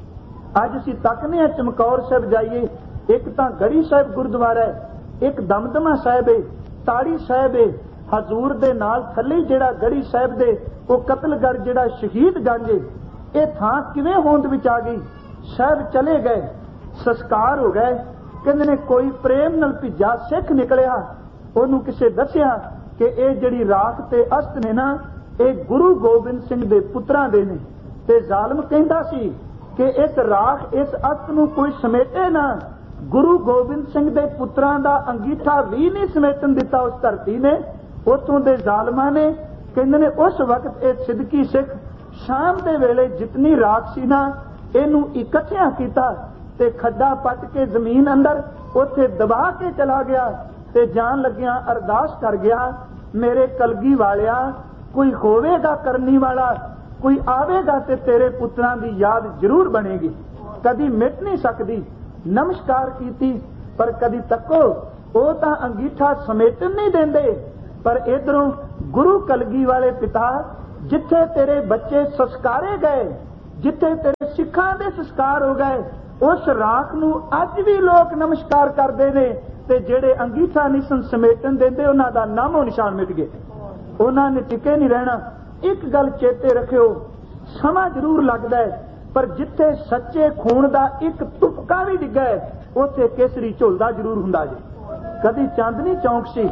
अज असीं तकने चमकौर साहिब जाइए, एक तां गढ़ी साहिब गुरुद्वारा है, एक दमदमा साहिब है, ताड़ी साहिब है, हजूर दे नाल थल्ले जिहड़ा गढ़ी साहिब दे वो कतलगढ़ जिहड़ा शहीद गंज है, ये थां किवें होंद विच आ गई। साहिब चले गए, संस्कार हो गए, कहंदे ने कोई प्रेम नाल भिजा सिख निकलिया, ओनू किसे दसिया कि ये जिहड़ी राख ते अस्त ने ना ये गुरु गोबिंद सिंह दे पुत्रां दे ने। ते जालम कहंदा सी कि इस राख इस अस्त नूं कोई समेटे ना। गुरु गोबिंद सिंह दे पुत्रां दा अंगीठा भी नहीं समेटन दिता उस धरती ने। उतों दे जालमां ने कहंदे ने उस वक्त ये सिद्दकी सिख शाम दे वेले जितनी राख सी ना इनू इकट्ठिया कीता ते खड्डा पट के जमीन अंदर उथे दबा के चला गया ते जान लग्या अरदास कर गया, मेरे कलगी वालिया कोई होवेगा करनी वाला, कोई आवेगा ते तेरे पुत्रां दी याद जरूर बनेगी, कदी मिट नहीं सकती। नमस्कार कीती पर कदी तको वो तां अंगीठा समेटन नहीं देंदे। पर इधरों गुरु कलगी वाले पिता जिथे तेरे बच्चे संस्कारे गए, जिथे तेरे सिखां दे संस्कार हो गए, उस राख नूं अज भी लोग नमस्कार करते हैं। ते जेड़े अंगीठा नहीं सन समेटन देंदे उन्हां दा नामो निशान मिट गए, उन्हां ने टिके नहीं रहना। एक गल चेते रखियो, समा जरूर लगदा है, पर जिथे सच्चे खून दा एक तुपका भी डिग्गा है उत्थे केसरी झुलदा जरूर हुंदा जे। कदी चांदनी चौक सी,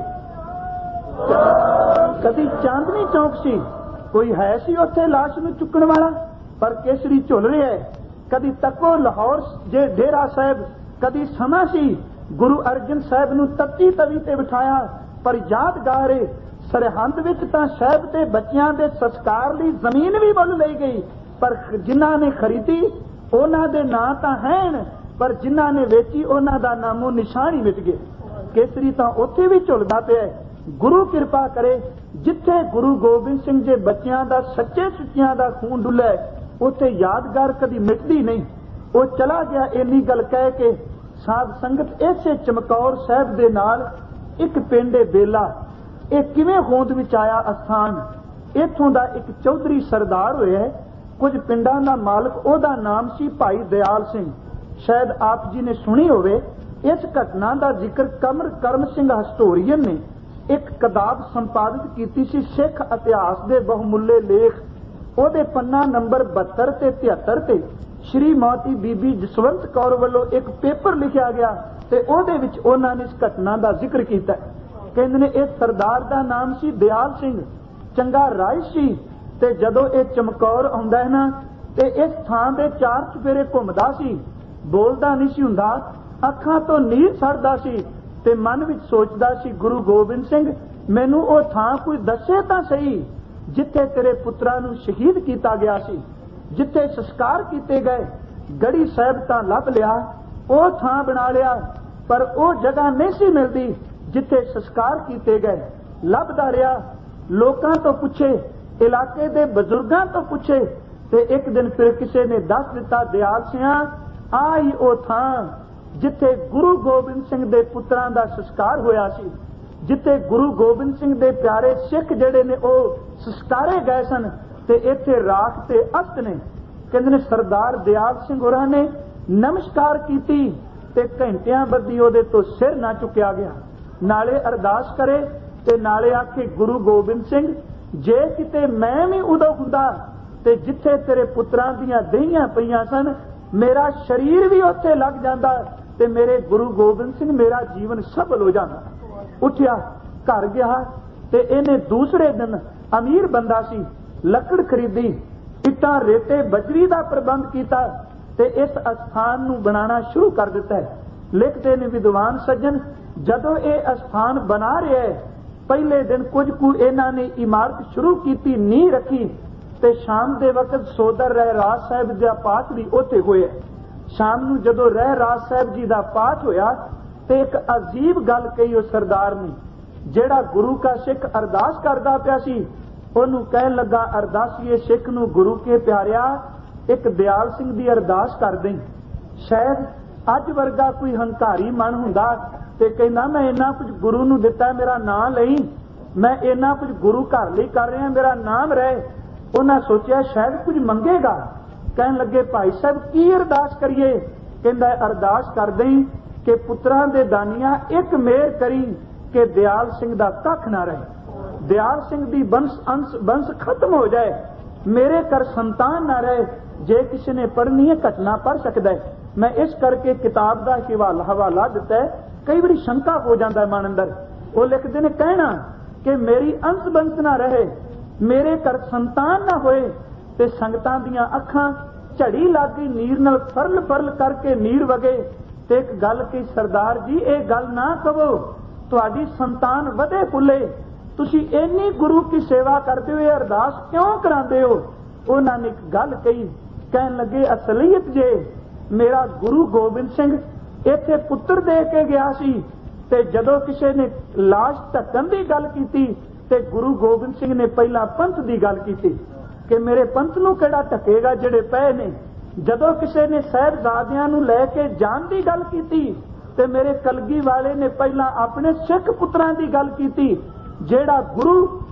कदी चांदनी चौक सी, कोई है सी उत्थे लाश नूं चुकण वाला, पर केसरी झुल रहा है। कदी तको लाहौर जे डेरा साहब, कदी समा सी गुरु अर्जन साहब नूं तत्ती तवी ते बिठाया, पर यादगार है सरहंद विच तां साहब ते बच्चियां दे संस्कार लई जमीन भी मुल लई गई, पर जिन्हां ने खरीदी उन्हां दे नां तां हैन, पर जिन्हां ने वेची उन्हां दा नामो निशान ही मिट गए। केसरी तां उत्थे भी झुलदा पिया। गुरु किरपा करे, जिथे गुरु गोबिंद सिंह जे बच्चियां दा सच्चे सुच्चियां दा खून डुल्लै उत्थे यादगार कदी मिटदी नहीं। वो चला गया इन्नी गल कह के। साध संगत इसे चमकौर साहब दे नाल एक पिंड बेला, ये किवें होंद विच आया अस्थान। इत्थों दा एक चौधरी सरदार होया, कुछ पिंडां दा मालक, ओदा नाम सी भाई दयाल सिंह। शायद आप जी ने सुनी होवे। इस घटना का जिक्र कमर करम सिंह हस्टोरियन ने एक किताब संपादित की सी, सिख इतिहास के बहुमुल्ले लेख। ਉਹਦੇ पन्ना नंबर बहत्तर ते तिहत्तर ते श्री मौती बीबी जसवंत कौर वालों एक पेपर लिखा गया, ते ਉਹਦੇ ਵਿੱਚ ਉਹਨਾਂ ने इस घटना का जिक्र किया। कहते ने इस सरदार का नाम सी दयाल सिंह, चंगा राय सी, ते जदों ये चमकौर आउंदा है ना, ते इस थां दे चार चफेरे घुमदा सी, बोलदा नहीं सी हुंदा, अखां तो नीर सड़दा सी, ते मन विच सोचदा सी गुरु गोबिंद सिंह मैनू ਉਹ थां कोई दसे तां सही जिथे तेरे पुत्रां नूं शहीद किया गया सी, जिथे संस्कार किए गए। गढ़ी साहब तां लभ लिया, वो थां बना लिया, पर वो जगह नहीं सी मिलती जिथे संस्कार किए गए। लभदा रहा, लोकां तो पुछे, इलाके दे बजुर्गां तो पुछे, ते एक दिन फिर किसी ने दस दिता, दयाल सिंह आ ही वो थां जिथे गुरु गोबिंद सिंह दे पुत्रां दा संस्कार होया सी, जिथे गुरु गोबिंद सिंह दे प्यारे सिख जिहड़े ने ओ संस्कारे गए सन, ते इत्थे राख ते अस्त ने। कहंदे ने सरदार दयाल सिंह होरां ने नमस्कार कीती, ते घंटियां बद्धी ओहदे तो सिर ना चुकिया गया। नाले अरदास करे ते नाले आखे, गुरु गोबिंद सिंह जे किते मैं भी उदों हुंदा ते जिथे तेरे पुत्रां दीयां दहियां पईयां सन, मेरा शरीर भी उत्थे लग जांदा, ते मेरे गुरु गोबिंद सिंह मेरा जीवन सफल हो जाता। उठिया, घर गया, ते इन्हें दूसरे दिन अमीर बंदा सी, लकड़ खरीदी, इट्टां रेते बजरी का प्रबंध किया, ते इस अस्थान नूं बनाना शुरू कर दिता है। लिखते ने विद्वान सज्जन, जदों ये अस्थान बना रहे है, पहले दिन कुछ कु इन्हां ने इमारत शुरू की, नींह रखी, ते शाम के वक्त सोदर रह राज साहब का पाठ भी उत्थे होया। शाम नूं जदों रह राज साहब जी का पाठ होया, ते एक अजीब गल कही उस सरदार ने, जेड़ा गुरु का सिख अरदास करदा पिया सी, ओनू कहन लगा, अरदासीए सिख नूं गुरु के प्यारिया, एक दयाल सिंह दी अरदास कर दें। शायद अज वर्गा कोई हंकारी मन हुंदा ते कहना, मैं इन्ना कुछ गुरु नूं दिता, मेरा नाम लई, मैं इन्ना कुछ गुरु घर लई कर रहा, मेरा नाम रहे। उन्हें सोचा शायद कुछ मंगेगा। कहन लगे, भाई साहब की अरदास करिए? कहंदा, अरदास कर दें कि पुत्रां दे दानिया एक मेहर करी कि दयाल सिंह दा कख ना रहे, दयाल सिंह दी वंश अंश वंश खत्म हो जाए, मेरे घर संतान ना रहे। जे किसी ने पढ़नी है घटना पढ़ सकता है। मैं इस करके किताब का हवाला हवाला दिता है। कई बार शंका हो जाता है मन अंदर। वो लिखते ने कहना कि मेरी अंश वंश ना रहे, मेरे घर संतान ना होए, ते संगतां दियां अखां झड़ी लग गई, नीर नाल फरल फरल करके नीर वगे। ते एक गल की, सरदार जी ये गल ना कहो, तुहाडी संतान वधे फुले, तुसी इन्नी गुरु की सेवा करते हुए अरदास क्यों करांदे हो? उन्होंने एक गल कही, कहन लगे, असलीयत जे मेरा गुरु गोबिंद सिंह इत्थे पुत्र दे के गया सी, ते जदों किसी ने लाश ढकन की गल की, ते गुरु गोबिंद सिंह ने पहला पंथ की गल की कि मेरे पंथ नूं किहड़ा ढकेगा जिहड़े पए ने। जदों किसी ने साहिबजादियां नूं लैके जान की गल की, ते मेरे कलगी वाले ने पहला अपने सिख पुत्रां की गल की, जेड़ा गुरु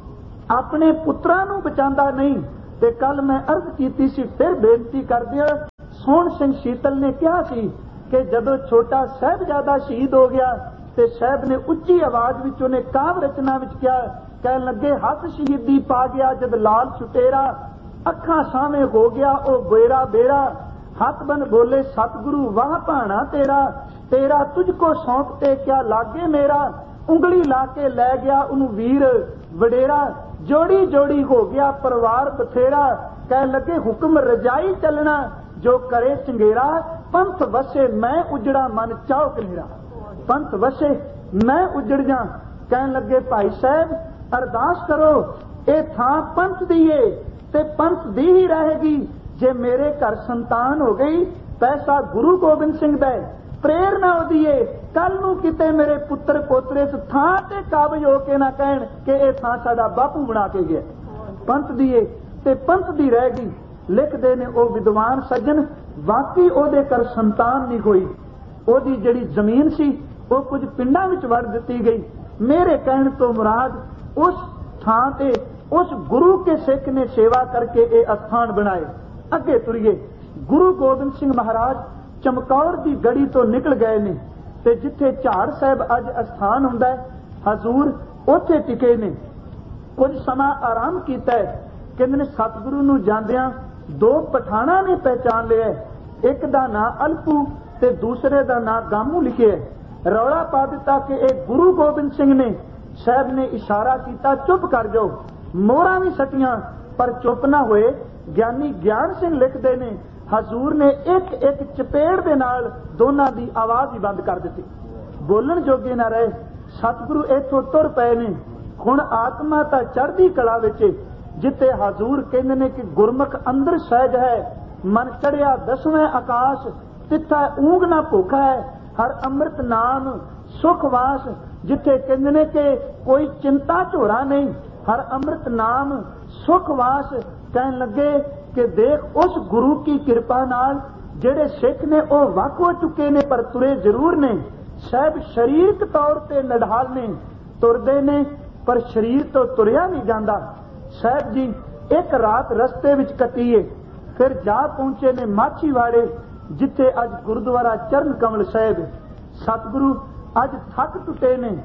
ਆਪਣੇ ਪੁੱਤਰਾਂ ਨੂੰ ਬਚਾਉਂਦਾ ਨਹੀਂ। ਤੇ ਕੱਲ ਮੈਂ ਅਰਜ਼ ਕੀਤੀ ਸੀ, ਫਿਰ ਬੇਨਤੀ ਕਰਦਿਆਂ ਸੋਹਣ ਸਿੰਘ ਸ਼ੀਤਲ ਨੇ ਕਿਹਾ ਸੀ ਕਿ ਜਦੋਂ ਛੋਟਾ ਸਾਹਿਬਜ਼ਾਦਾ ਸ਼ਹੀਦ ਹੋ ਗਿਆ ਤੇ ਸਾਹਿਬ ਨੇ ਉੱਚੀ ਆਵਾਜ਼ ਵਿੱਚ ਉਹਨੇ ਕਾਵਿ ਰਚਨਾ ਵਿੱਚ ਕਿਹਾ, ਕਹਿਣ ਲੱਗੇ ਹੱਥ ਸ਼ਹੀਦੀ ਪਾ ਗਿਆ ਜਦ ਲਾਲ ਛੁਟੇਰਾ, ਅੱਖਾਂ ਸਾਹਵੇਂ ਹੋ ਗਿਆ ਉਹ ਬੇਰਾ ਬੇਰਾ, ਹੱਥ ਬਨ ਬੋਲੇ ਸਤਿਗੁਰੂ ਵਾਹ ਭਾਣਾ ਤੇਰਾ, ਤੇਰਾ ਤੁਝ ਕੋ ਸੌਂਪ ਤੇ ਕਿਆ ਲਾਗੇ ਮੇਰਾ, ਉਂਗਲੀ ਲਾ ਕੇ ਲੈ ਗਿਆ ਉਹਨੂੰ ਵੀਰ ਵਡੇਰਾ, ਜੋੜੀ ਜੋੜੀ ਹੋ ਗਿਆ ਪਰਿਵਾਰ ਬਥੇਰਾ, ਕਹਿਣ ਲੱਗੇ ਹੁਕਮ ਰਜਾਈ ਚੱਲਣਾ ਜੋ ਕਰੇ ਚੰਗੇਰਾ, ਪੰਥ ਵਸੇ ਮੈਂ ਉਜੜਾ ਮਨ ਚਾਉ ਕਨੇਰਾ, ਪੰਥ ਵਸੇ ਮੈਂ ਉਜੜ ਜਾ। ਕਹਿਣ ਲੱਗੇ ਭਾਈ ਸਾਹਿਬ ਅਰਦਾਸ ਕਰੋ, ਇਹ ਥਾਂ ਪੰਥ ਦੀ ਏ ਤੇ ਪੰਥ ਦੀ ਹੀ ਰਹੇਗੀ। ਜੇ ਮੇਰੇ ਘਰ ਸੰਤਾਨ ਹੋ ਗਈ, ਪੈਸਾ ਗੁਰੂ ਗੋਬਿੰਦ ਸਿੰਘ ਦਾ, ਪ੍ਰੇਰਨਾ ਉਹਦੀ ਏ, ਕੱਲ ਨੂੰ ਕਿਤੇ ਮੇਰੇ ਪੁੱਤਰ ਪੋਤਰੇ ਇਸ ਥਾਂ ਤੇ ਕਾਬਜ ਹੋ ਕੇ ਨਾ ਕਹਿਣ ਕਿ ਇਹ ਥਾਂ ਸਾਡਾ ਬਾਪੂ ਬਣਾ ਕੇ ਗਿਆ। ਪੰਥ ਦੀ ਏ ਤੇ ਪੰਥ ਦੀ ਰਹੇਗੀ। ਲਿਖਦੇ ਨੇ ਉਹ ਵਿਦਵਾਨ ਸੱਜਣ, ਵਾਕਈ ਉਹਦੇ ਘਰ ਸੰਤਾਨ ਨਹੀਂ ਹੋਈ। ਉਹਦੀ ਜਿਹੜੀ ਜ਼ਮੀਨ ਸੀ ਉਹ ਕੁਝ ਪਿੰਡਾਂ ਵਿੱਚ ਵੜ ਦਿੱਤੀ ਗਈ। ਮੇਰੇ ਕਹਿਣ ਤੋਂ ਮੁਰਾਦ ਉਸ ਥਾਂ ਤੇ ਉਸ ਗੁਰੂ ਕੇ ਸਿੱਖ ਨੇ ਸੇਵਾ ਕਰਕੇ ਇਹ ਅਸਥਾਨ ਬਣਾਏ। ਅੱਗੇ ਤੁਰੀਏ, ਗੁਰੂ ਗੋਬਿੰਦ ਸਿੰਘ ਮਹਾਰਾਜ ਚਮਕੌਰ ਦੀ ਗੜੀ ਤੋਂ ਨਿਕਲ ਗਏ ਨੇ ਤੇ ਜਿੱਥੇ ਝਾੜ ਸਾਹਿਬ ਅੱਜ ਅਸਥਾਨ ਹੁੰਦਾ ਹੈ, ਹਜ਼ੂਰ ਉੱਥੇ ਟਿਕੇ ਨੇ। ਕੁਝ ਸਮਾਂ ਆਰਾਮ ਕੀਤਾ। ਕਹਿੰਦੇ ਨੇ ਸਤਿਗੁਰੂ ਨੂੰ ਜਾਂਦਿਆਂ ਦੋ ਪਠਾਣਾ ਨੇ ਪਹਿਚਾਨ ਲਿਆ, ਇੱਕ ਦਾ ਨਾਂ ਅਲਪੂ ਤੇ ਦੂਸਰੇ ਦਾ ਨਾਂ ਗਾਮੂ ਲਿਖਿਆ। ਰੌਲਾ ਪਾ ਦਿੱਤਾ ਕਿ ਇਹ ਗੁਰੂ ਗੋਬਿੰਦ ਸਿੰਘ ਨੇ। ਸਾਹਿਬ ਨੇ ਇਸ਼ਾਰਾ ਕੀਤਾ ਚੁੱਪ ਕਰ ਜਾਓ। ਮੋਹਰਾਂ ਵੀ ਸਟੀਆਂ ਪਰ ਚੁੱਪ ਨਾ ਹੋਏ। ਗਿਆਨੀ ਗਿਆਨ ਸਿੰਘ ਲਿਖਦੇ ਨੇ ਹਜ਼ੂਰ ਨੇ ਇੱਕ ਇੱਕ ਚਪੇੜ ਦੇ ਨਾਲ ਦੋਨਾਂ ਦੀ ਆਵਾਜ਼ ਹੀ ਬੰਦ ਕਰ ਦਿੱਤੀ, ਬੋਲਣ ਜੋਗੇ ਨਾ ਰਹੇ। ਸਤਿਗੁਰੂ ਇੱਥੋਂ ਤੁਰ ਪਏ ਨੇ। ਹੁਣ ਆਤਮਾ ਤਾਂ ਚੜ੍ਹਦੀ ਕਲਾ ਵਿੱਚ, ਜਿੱਥੇ ਹਜ਼ੂਰ ਕਹਿੰਦੇ ਨੇ ਕਿ ਗੁਰਮੁਖ ਅੰਦਰ ਸਹਿਜ ਹੈ, ਮਨ ਚੜਿਆ ਦਸਵੇਂ ਆਕਾਸ਼, ਤਿੱਥਾ ਊਂਗ ਨਾ ਭੁੱਖਾ ਹੈ, ਹਰ ਅੰਮ੍ਰਿਤ ਨਾਮ ਸੁਖ ਵਾਸ। ਜਿੱਥੇ ਕਹਿੰਦੇ ਨੇ ਕਿ ਕੋਈ ਚਿੰਤਾ ਝੋਰਾ ਨਹੀਂ, ਹਰ ਅੰਮ੍ਰਿਤ ਨਾਮ ਸੁਖ ਵਾਸ। ਕਹਿਣ ਲੱਗੇ ਕਿ ਦੇਖ ਉਸ ਗੁਰੂ ਕੀ ਕਿਰਪਾ ਨਾਲ ਜਿਹੜੇ ਸਿੱਖ ਨੇ ਉਹ ਵੱਖ ਹੋ ਚੁੱਕੇ ਨੇ ਪਰ ਤੁਰੇ ਜ਼ਰੂਰ ਨੇ। ਸਾਹਿਬ ਸਰੀਰਕ ਤੌਰ ਤੇ ਨਡਾਲ ਨੇ, ਤੁਰਦੇ ਨੇ ਪਰ ਸਰੀਰ ਤੋਂ ਤੁਰਿਆ ਨਹੀਂ ਜਾਂਦਾ। ਸਾਹਿਬ ਜੀ ਇੱਕ ਰਾਤ ਰਸਤੇ ਵਿੱਚ ਕੱਟੀਏ, ਫਿਰ ਜਾ ਪਹੁੰਚੇ ਨੇ ਮਾਛੀਵਾੜੇ, ਜਿੱਥੇ ਅੱਜ ਗੁਰਦੁਆਰਾ ਚਰਨ ਕਮਲ ਸਾਹਿਬ। ਸਤਿਗੁਰੂ ਅੱਜ ਥੱਕ ਟੁੱਟੇ ਨੇ।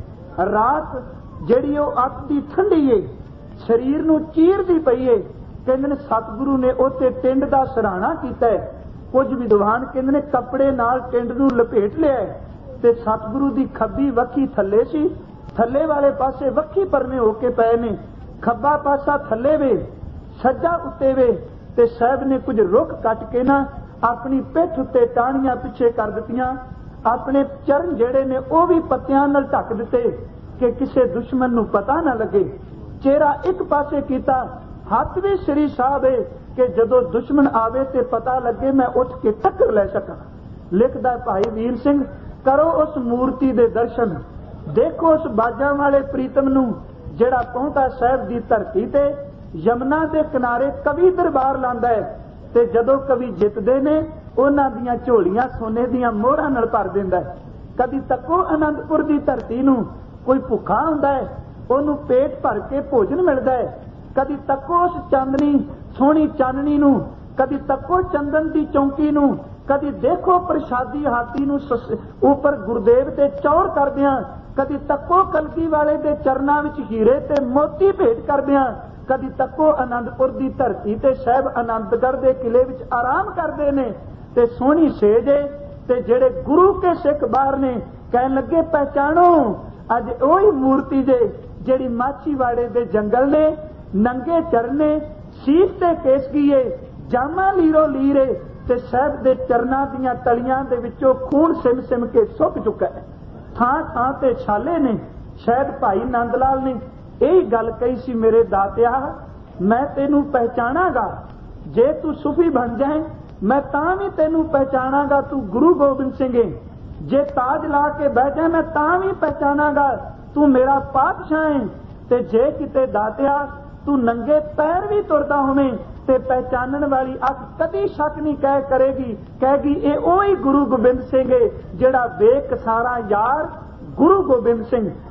ਰਾਤ ਜਿਹੜੀ ਉਹ ਅੱਤ ਦੀ ਠੰਡੀ ਏ, ਸਰੀਰ ਨੂੰ ਚੀਰਦੀ ਪਈ ਏ। ਕਹਿੰਦੇ ਨੇ ਸਤਿਗੁਰੂ ਨੇ ਉੱਥੇ ਟਿੰਡ ਦਾ ਸਰਾਣਾ ਕੀਤਾ। ਕੁਝ ਵਿਦਵਾਨ ਕਹਿੰਦੇ ਨੇ ਕੱਪੜੇ ਨਾਲ ਟਿੰਡ ਨੂੰ ਲਪੇਟ ਲਿਆ ਤੇ ਸਤਿਗੁਰੂ ਦੀ ਖੱਬੀ ਵੱਖੀ ਥੱਲੇ ਸੀ, ਥੱਲੇ ਵਾਲੇ ਪਾਸੇ ਵੱਖੀ ਪਰਨੇ ਹੋ ਕੇ ਪਏ ਨੇ। ਖੱਬਾ ਪਾਸਾ ਥੱਲੇ ਵੇ, ਸੱਜਾ ਉੱਤੇ ਵੇ। ਤੇ ਸਾਹਿਬ ਨੇ ਕੁਝ ਰੁੱਖ ਕੱਟ ਕੇ ਨਾ ਆਪਣੀ ਪਿੱਠ ਉੱਤੇ ਟਾਹਣੀਆਂ ਪਿੱਛੇ ਕਰ ਦਿੱਤੀਆਂ। ਆਪਣੇ ਚਰਨ ਜਿਹੜੇ ਨੇ ਉਹ ਵੀ ਪੱਤਿਆਂ ਨਾਲ ਢੱਕ ਦਿੱਤੇ ਕਿ ਕਿਸੇ ਦੁਸ਼ਮਣ ਨੂੰ ਪਤਾ ਨਾ ਲੱਗੇ। ਚਿਹਰਾ ਇੱਕ ਪਾਸੇ ਕੀਤਾ, ਹੱਥ ਵੀ ਸ੍ਰੀ ਸਾਹਿਬ ਹੈ ਕਿ ਜਦੋਂ ਦੁਸ਼ਮਣ ਆਵੇ ਤੇ ਪਤਾ ਲੱਗੇ ਮੈਂ ਉੱਠ ਕੇ ਟੱਕਰ ਲੈ ਸਕਾਂ। ਲਿਖਦਾ ਭਾਈ ਵੀਰ ਸਿੰਘ, ਕਰੋ ਉਸ ਮੂਰਤੀ ਦੇ ਦਰਸ਼ਨ, ਦੇਖੋ ਉਸ ਬਾਜਾਂ ਵਾਲੇ ਪ੍ਰੀਤਮ ਨੂੰ ਜਿਹੜਾ ਪਹੁੰਚਾ ਸਾਹਿਬ ਦੀ ਧਰਤੀ ਤੇ ਯਮਨਾ ਦੇ ਕਿਨਾਰੇ ਕਵੀ ਦਰਬਾਰ ਲਾਂਦਾ ਹੈ। ਤੇ ਜਦੋਂ ਕਵੀ ਜਿੱਤਦੇ ਨੇ ਉਹਨਾਂ ਦੀਆਂ ਝੋਲੀਆਂ ਸੋਨੇ ਦੀਆਂ ਮੋਹਰਾਂ ਨਾਲ ਭਰ ਦਿੰਦਾ ਹੈ। ਕਦੀ ਤੱਕੋ ਅਨੰਦਪੁਰ ਦੀ ਧਰਤੀ ਨੂੰ, ਕੋਈ ਭੁੱਖਾ ਹੁੰਦਾ ਹੈ ਉਹਨੂੰ ਪੇਟ ਭਰ ਕੇ ਭੋਜਨ ਮਿਲਦਾ ਹੈ। ਕਦੀ ਤੱਕੋ ਉਸ ਚਾਂਦਨੀ ਸੋਹਣੀ ਚਾਨਣੀ ਨੂੰ, ਕਦੀ ਤੱਕੋ ਚੰਦਨ ਦੀ ਚੌਂਕੀ ਨੂੰ, ਕਦੀ ਦੇਖੋ ਪ੍ਰਸ਼ਾਦੀ ਹਾਥੀ ਨੂੰ ਉੱਪਰ ਗੁਰਦੇਵ ਤੇ ਚੌੜ ਕਰਦਿਆਂ, ਕਦੀ ਤੱਕੋ ਕਲਗੀ ਵਾਲੇ ਦੇ ਚਰਨਾਂ ਵਿੱਚ ਹੀਰੇ ਤੇ ਮੋਤੀ ਭੇਟ ਕਰਦਿਆਂ, ਕਦੀ ਤੱਕੋ ਅਨੰਦਪੁਰ ਦੀ ਧਰਤੀ ਤੇ ਸਾਹਿਬ ਅਨੰਦਗੜ੍ਹ ਦੇ ਕਿਲੇ ਵਿੱਚ ਆਰਾਮ ਕਰਦੇ ਨੇ। ਤੇ ਸੋਹਣੀ ਸੇਜ ਏ ਤੇ ਜਿਹੜੇ ਗੁਰੂ ਕੇ ਸਿੱਖ ਬਾਹਰ ਨੇ। ਕਹਿਣ ਲੱਗੇ ਪਹਿਚਾਣੋ ਅੱਜ ਉਹੀ ਮੂਰਤੀ ਜੇ ਜਿਹੜੀ ਮਾਛੀਵਾੜੇ ਦੇ ਜੰਗਲ ਨੇ, ਨੰਗੇ ਚਰਨੇ, ਸੀਸ ਤੇ ਕੇਸਗੀਏ, ਜਾਮਾ ਲੀਰੋ ਲੀਰੇ ਤੇ ਸਾਹਿਬ ਦੇ ਚਰਨਾਂ ਦੀਆਂ ਤਲੀਆਂ ਦੇ ਵਿੱਚੋਂ ਖੂਨ ਸਿਮ ਸਿਮ ਕੇ ਸੁੱਕ ਚੁੱਕਾ ਹੈ। ਥਾਂ ਥਾਂ ਤੇ ਛਾਲੇ ਨੇ। ਸ਼ਾਇਦ ਭਾਈ ਨੰਦ ਲਾਲ ਨੇ ਇਹ ਗੱਲ ਕਹੀ ਸੀ, ਮੇਰੇ ਦਾਤਿਆ ਮੈਂ ਤੈਨੂੰ ਪਹਿਚਾਣਾਗਾ, ਜੇ ਤੂੰ ਸੂਫੀ ਬਣ ਜਾਏ ਮੈਂ ਤਾਂ ਵੀ ਤੈਨੂੰ ਪਹਿਚਾਣਾਗਾ ਤੂੰ ਗੁਰੂ ਗੋਬਿੰਦ ਸਿੰਘ ਹੈ। ਜੇ ਤਾਜ ਲਾ ਕੇ ਬਹਿ ਜਾਏ ਮੈਂ ਤਾਂ ਵੀ ਪਹਿਚਾਣਾਗਾ ਤੂੰ ਮੇਰਾ ਪਾਤਸ਼ਾਹ ਹੈ। ਤੇ ਜੇ ਕਿਤੇ ਦਾਤਿਆ ਤੂੰ ਨੰਗੇ ਪੈਰ ਵੀ ਤੁਰਦਾ ਹੋਵੇਂ ਤੇ ਪਹਿਚਾਨਣ ਵਾਲੀ ਅੱਖ ਕਦੀ ਸ਼ੱਕ ਨਹੀਂ ਕਹਿ ਕਰੇਗੀ, ਕਹੇਗੀ ਇਹ ਉਹੀ ਗੁਰੂ ਗੋਬਿੰਦ ਸਿੰਘ ਹੈ ਜਿਹੜਾ ਬੇਕਸਾਰਾ ਯਾਰ ਗੁਰੂ ਗੋਬਿੰਦ ਸਿੰਘ।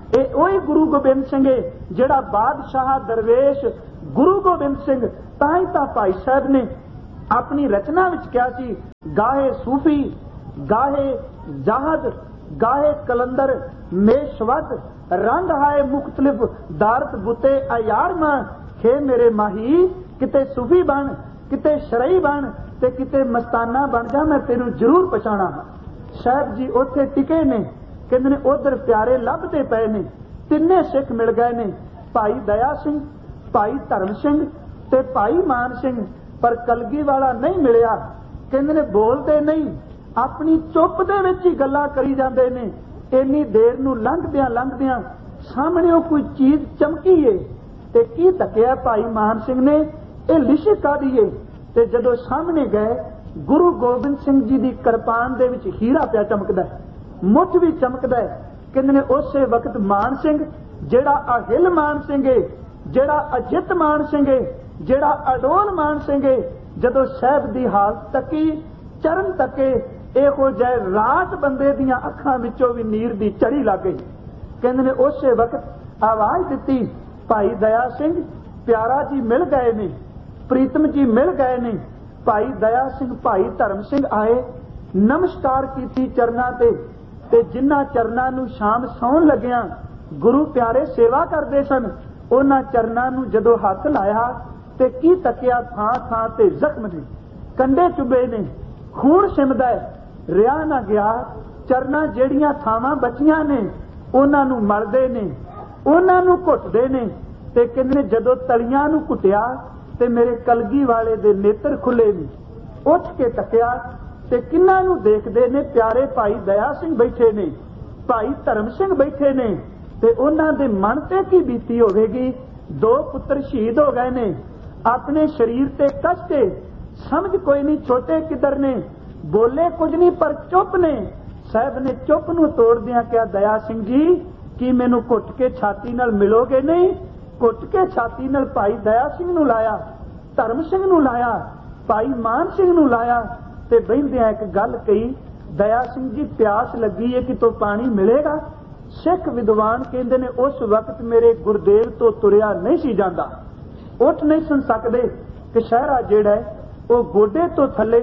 ਇਹ ਉਹੀ ਗੁਰੂ ਗੋਬਿੰਦ ਸਿੰਘ ਹੈ ਜਿਹੜਾ ਬਾਦਸ਼ਾਹ ਦਰਵੇਸ਼ ਗੁਰੂ ਗੋਬਿੰਦ ਸਿੰਘ। ਤਾਂ ਹੀ ਤਾਂ ਭਾਈ ਸਾਹਿਬ ਨੇ ਆਪਣੀ ਰਚਨਾ ਵਿੱਚ ਕਿਹਾ ਸੀ, ਗਾਹੇ ਸੂਫੀ ਗਾਹੇ ਜਾਹਦ ਗਾਹੇ ਕਲੰਦਰ ਮੇਸ਼ਵਦ ਰੰਗ ਹਾਏ ਮੁਖਤਲਿਫ ਦਾਰਤ ਬੁੱਤੇ ਅਯਾਰ ਮਾਂ। ਖੇ ਮੇਰੇ ਮਾਹੀ ਕਿਤੇ ਸੂਫੀ ਬਣ, ਕਿਤੇ ਸ਼ਰਈ ਬਣ ਤੇ ਕਿਤੇ ਮਸਤਾਨਾ ਬਣ ਜਾ, ਮੈਂ ਤੈਨੂੰ ਜ਼ਰੂਰ ਪਛਾਣਾ। ਸਾਹਿਬ ਜੀ ਉੱਥੇ ਟਿਕੇ ਨੇ, ਕਹਿੰਦੇ ਨੇ ਉਧਰ ਪਿਆਰੇ ਲੱਭਦੇ ਪਏ ਨੇ। ਤਿੰਨੇ ਸਿੱਖ ਮਿਲ ਗਏ ਨੇ, ਭਾਈ ਦਇਆ ਸਿੰਘ, ਭਾਈ ਧਰਮ ਸਿੰਘ ਤੇ ਭਾਈ ਮਾਨ ਸਿੰਘ, ਪਰ ਕਲਗੀ ਵਾਲਾ ਨਹੀਂ ਮਿਲਿਆ। ਕਹਿੰਦੇ ਨੇ ਬੋਲਦੇ ਨਹੀਂ, ਆਪਣੀ ਚੁੱਪ ਦੇ ਵਿੱਚ ਹੀ ਗੱਲਾਂ ਕਰੀ ਜਾਂਦੇ ਨੇ। ਇੰਨੀ ਦੇਰ ਨੂੰ ਲੰਘਦਿਆਂ ਲੰਘਦਿਆਂ ਸਾਹਮਣੇ ਉਹ ਕੋਈ ਚੀਜ਼ ਚਮਕੀ ਏ ਤੇ ਕੀ ਤੱਕਿਆ ਭਾਈ ਮਾਨ ਸਿੰਘ ਨੇ, ਇਹ ਲਿਸ਼ਕ ਕਾਹਦੀ ਏ। ਤੇ ਜਦੋਂ ਸਾਹਮਣੇ ਗਏ, ਗੁਰੂ ਗੋਬਿੰਦ ਸਿੰਘ ਜੀ ਦੀ ਕਿਰਪਾਨ ਦੇ ਵਿੱਚ ਹੀਰਾ ਪਿਆ ਚਮਕਦਾ, ਮੁੱਠ ਵੀ ਚਮਕਦਾ। ਕਹਿੰਦੇ ਨੇ ਉਸੇ ਵਕਤ ਮਾਨ ਸਿੰਘ ਜਿਹੜਾ ਅਹਿਲ ਮਾਨ ਸਿੰਘ ਏ, ਜਿਹੜਾ ਅਜਿੱਤ ਮਾਨ ਸਿੰਘ ਏ, ਜਿਹੜਾ ਅਡੋਲ ਮਾਨ ਸਿੰਘ ਏ, ਜਦੋਂ ਸਾਹਿਬ ਦੀ ਹਾਲਤ ਤੱਕੀ, ਚਰਨ ਤੱਕੇ, ਇਹੋ ਜਿਹੇ ਰਾਤ ਬੰਦੇ ਦੀਆਂ ਅੱਖਾਂ ਵਿੱਚੋਂ ਵੀ ਨੀਰ ਦੀ ਝੜੀ ਲੱਗ ਗਈ। ਕਹਿੰਦੇ ਨੇ ਉਸੇ ਵਕਤ ਆਵਾਜ਼ ਦਿੱਤੀ, ਭਾਈ ਦਇਆ ਸਿੰਘ ਪਿਆਰਾ ਜੀ ਮਿਲ ਗਏ ਨੇ, ਪ੍ਰੀਤਮ ਜੀ ਮਿਲ ਗਏ ਨੇ। ਭਾਈ ਦਇਆ ਸਿੰਘ ਭਾਈ ਧਰਮ ਸਿੰਘ ਆਏ, ਨਮਸਕਾਰ ਕੀਤੀ ਚਰਨਾਂ ਤੇ, ਤੇ ਜਿਨ੍ਹਾਂ ਚਰਨਾਂ ਨੂੰ ਸ਼ਾਮ ਸੌਣ ਲੱਗਿਆਂ ਗੁਰੂ ਪਿਆਰੇ ਸੇਵਾ ਕਰਦੇ ਸਨ, ਉਹਨਾਂ ਚਰਨਾਂ ਨੂੰ ਜਦੋਂ ਹੱਥ ਲਾਇਆ ਤੇ ਕੀ ਤੱਕਿਆ, ਥਾਂ ਥਾਂ ਤੇ ਜ਼ਖਮ ਨੇ, ਕੰਡੇ ਚੁੱਭੇ ਨੇ, ਖੂਨ ਸਿਮਦਾ ਰਿਹਾ ਨਾ ਗਿਆ। ਚਰਨਾਂ ਜਿਹੜੀਆਂ ਥਾਵਾਂ ਬਚੀਆਂ ਨੇ ਉਹਨਾਂ ਨੂੰ ਮਲਦੇ ਨੇ, ਉਹਨਾਂ ਨੂੰ ਘੁੱਟਦੇ ਨੇ। ਤੇ ਕਹਿੰਦੇ ਨੇ ਜਦੋਂ ਤਲੀਆਂ ਨੂੰ ਘੁੱਟਿਆ ਤੇ ਮੇਰੇ ਕਲਗੀ ਵਾਲੇ ਦੇ ਨੇਤਰ ਖੁੱਲੇ ਨੇ। ਉੱਠ ਕੇ ਤੱਕਿਆ ਤੇ ਕਿੰਨਾਂ ਨੂੰ ਦੇਖਦੇ ਨੇ, ਪਿਆਰੇ ਭਾਈ ਦਇਆ ਸਿੰਘ ਬੈਠੇ ਨੇ, ਭਾਈ ਧਰਮ ਸਿੰਘ ਬੈਠੇ ਨੇ। ਤੇ ਉਹਨਾਂ ਦੇ ਮਨ ਤੇ ਕੀ ਬੀਤੀ ਹੋਵੇਗੀ, ਦੋ ਪੁੱਤਰ ਸ਼ਹੀਦ ਹੋ ਗਏ ਨੇ, ਆਪਣੇ ਸਰੀਰ ਤੇ ਕਸ਼ਟ, ਸਮਝ ਕੋਈ ਨਹੀਂ ਛੋਟੇ ਕਿੱਧਰ ਨੇ, ਬੋਲੇ ਕੁਝ ਨਹੀਂ ਪਰ ਚੁੱਪ ਨੇ। ਸਾਹਿਬ ਨੇ ਚੁੱਪ ਨੂੰ ਤੋੜਦਿਆਂ ਕਿਹਾ, ਦਇਆ ਸਿੰਘ ਜੀ ਕੀ ਮੈਨੂੰ ਘੁੱਟ ਕੇ ਛਾਤੀ ਨਾਲ ਮਿਲੋਗੇ ਨਹੀਂ? ਘੁੱਟ ਕੇ ਛਾਤੀ ਨਾਲ ਭਾਈ ਦਇਆ ਸਿੰਘ ਨੂੰ ਲਾਇਆ, ਧਰਮ ਸਿੰਘ ਨੂੰ ਲਾਇਆ, ਭਾਈ ਮਾਨ ਸਿੰਘ ਨੂੰ ਲਾਇਆ ਤੇ ਬਹਿੰਦਿਆਂ ਇੱਕ ਗੱਲ ਕਹੀ, ਦਇਆ ਸਿੰਘ ਜੀ ਪਿਆਸ ਲੱਗੀ ਹੈ, ਕਿਤੋਂ ਪਾਣੀ ਮਿਲੇਗਾ? ਸਿੱਖ ਵਿਦਵਾਨ ਕਹਿੰਦੇ ਨੇ ਉਸ ਵਕਤ ਮੇਰੇ ਗੁਰਦੇਵ ਤੋਂ ਤੁਰਿਆ ਨਹੀਂ ਸੀ ਜਾਂਦਾ, ਉੱਠ ਨਹੀਂ ਸੁਣ ਸਕਦੇ ਕਿ ਸ਼ਹਿਰਾ ਜਿਹੜਾ ਹੈ ਉਹ ਗੋਡੇ ਤੋਂ ਥੱਲੇ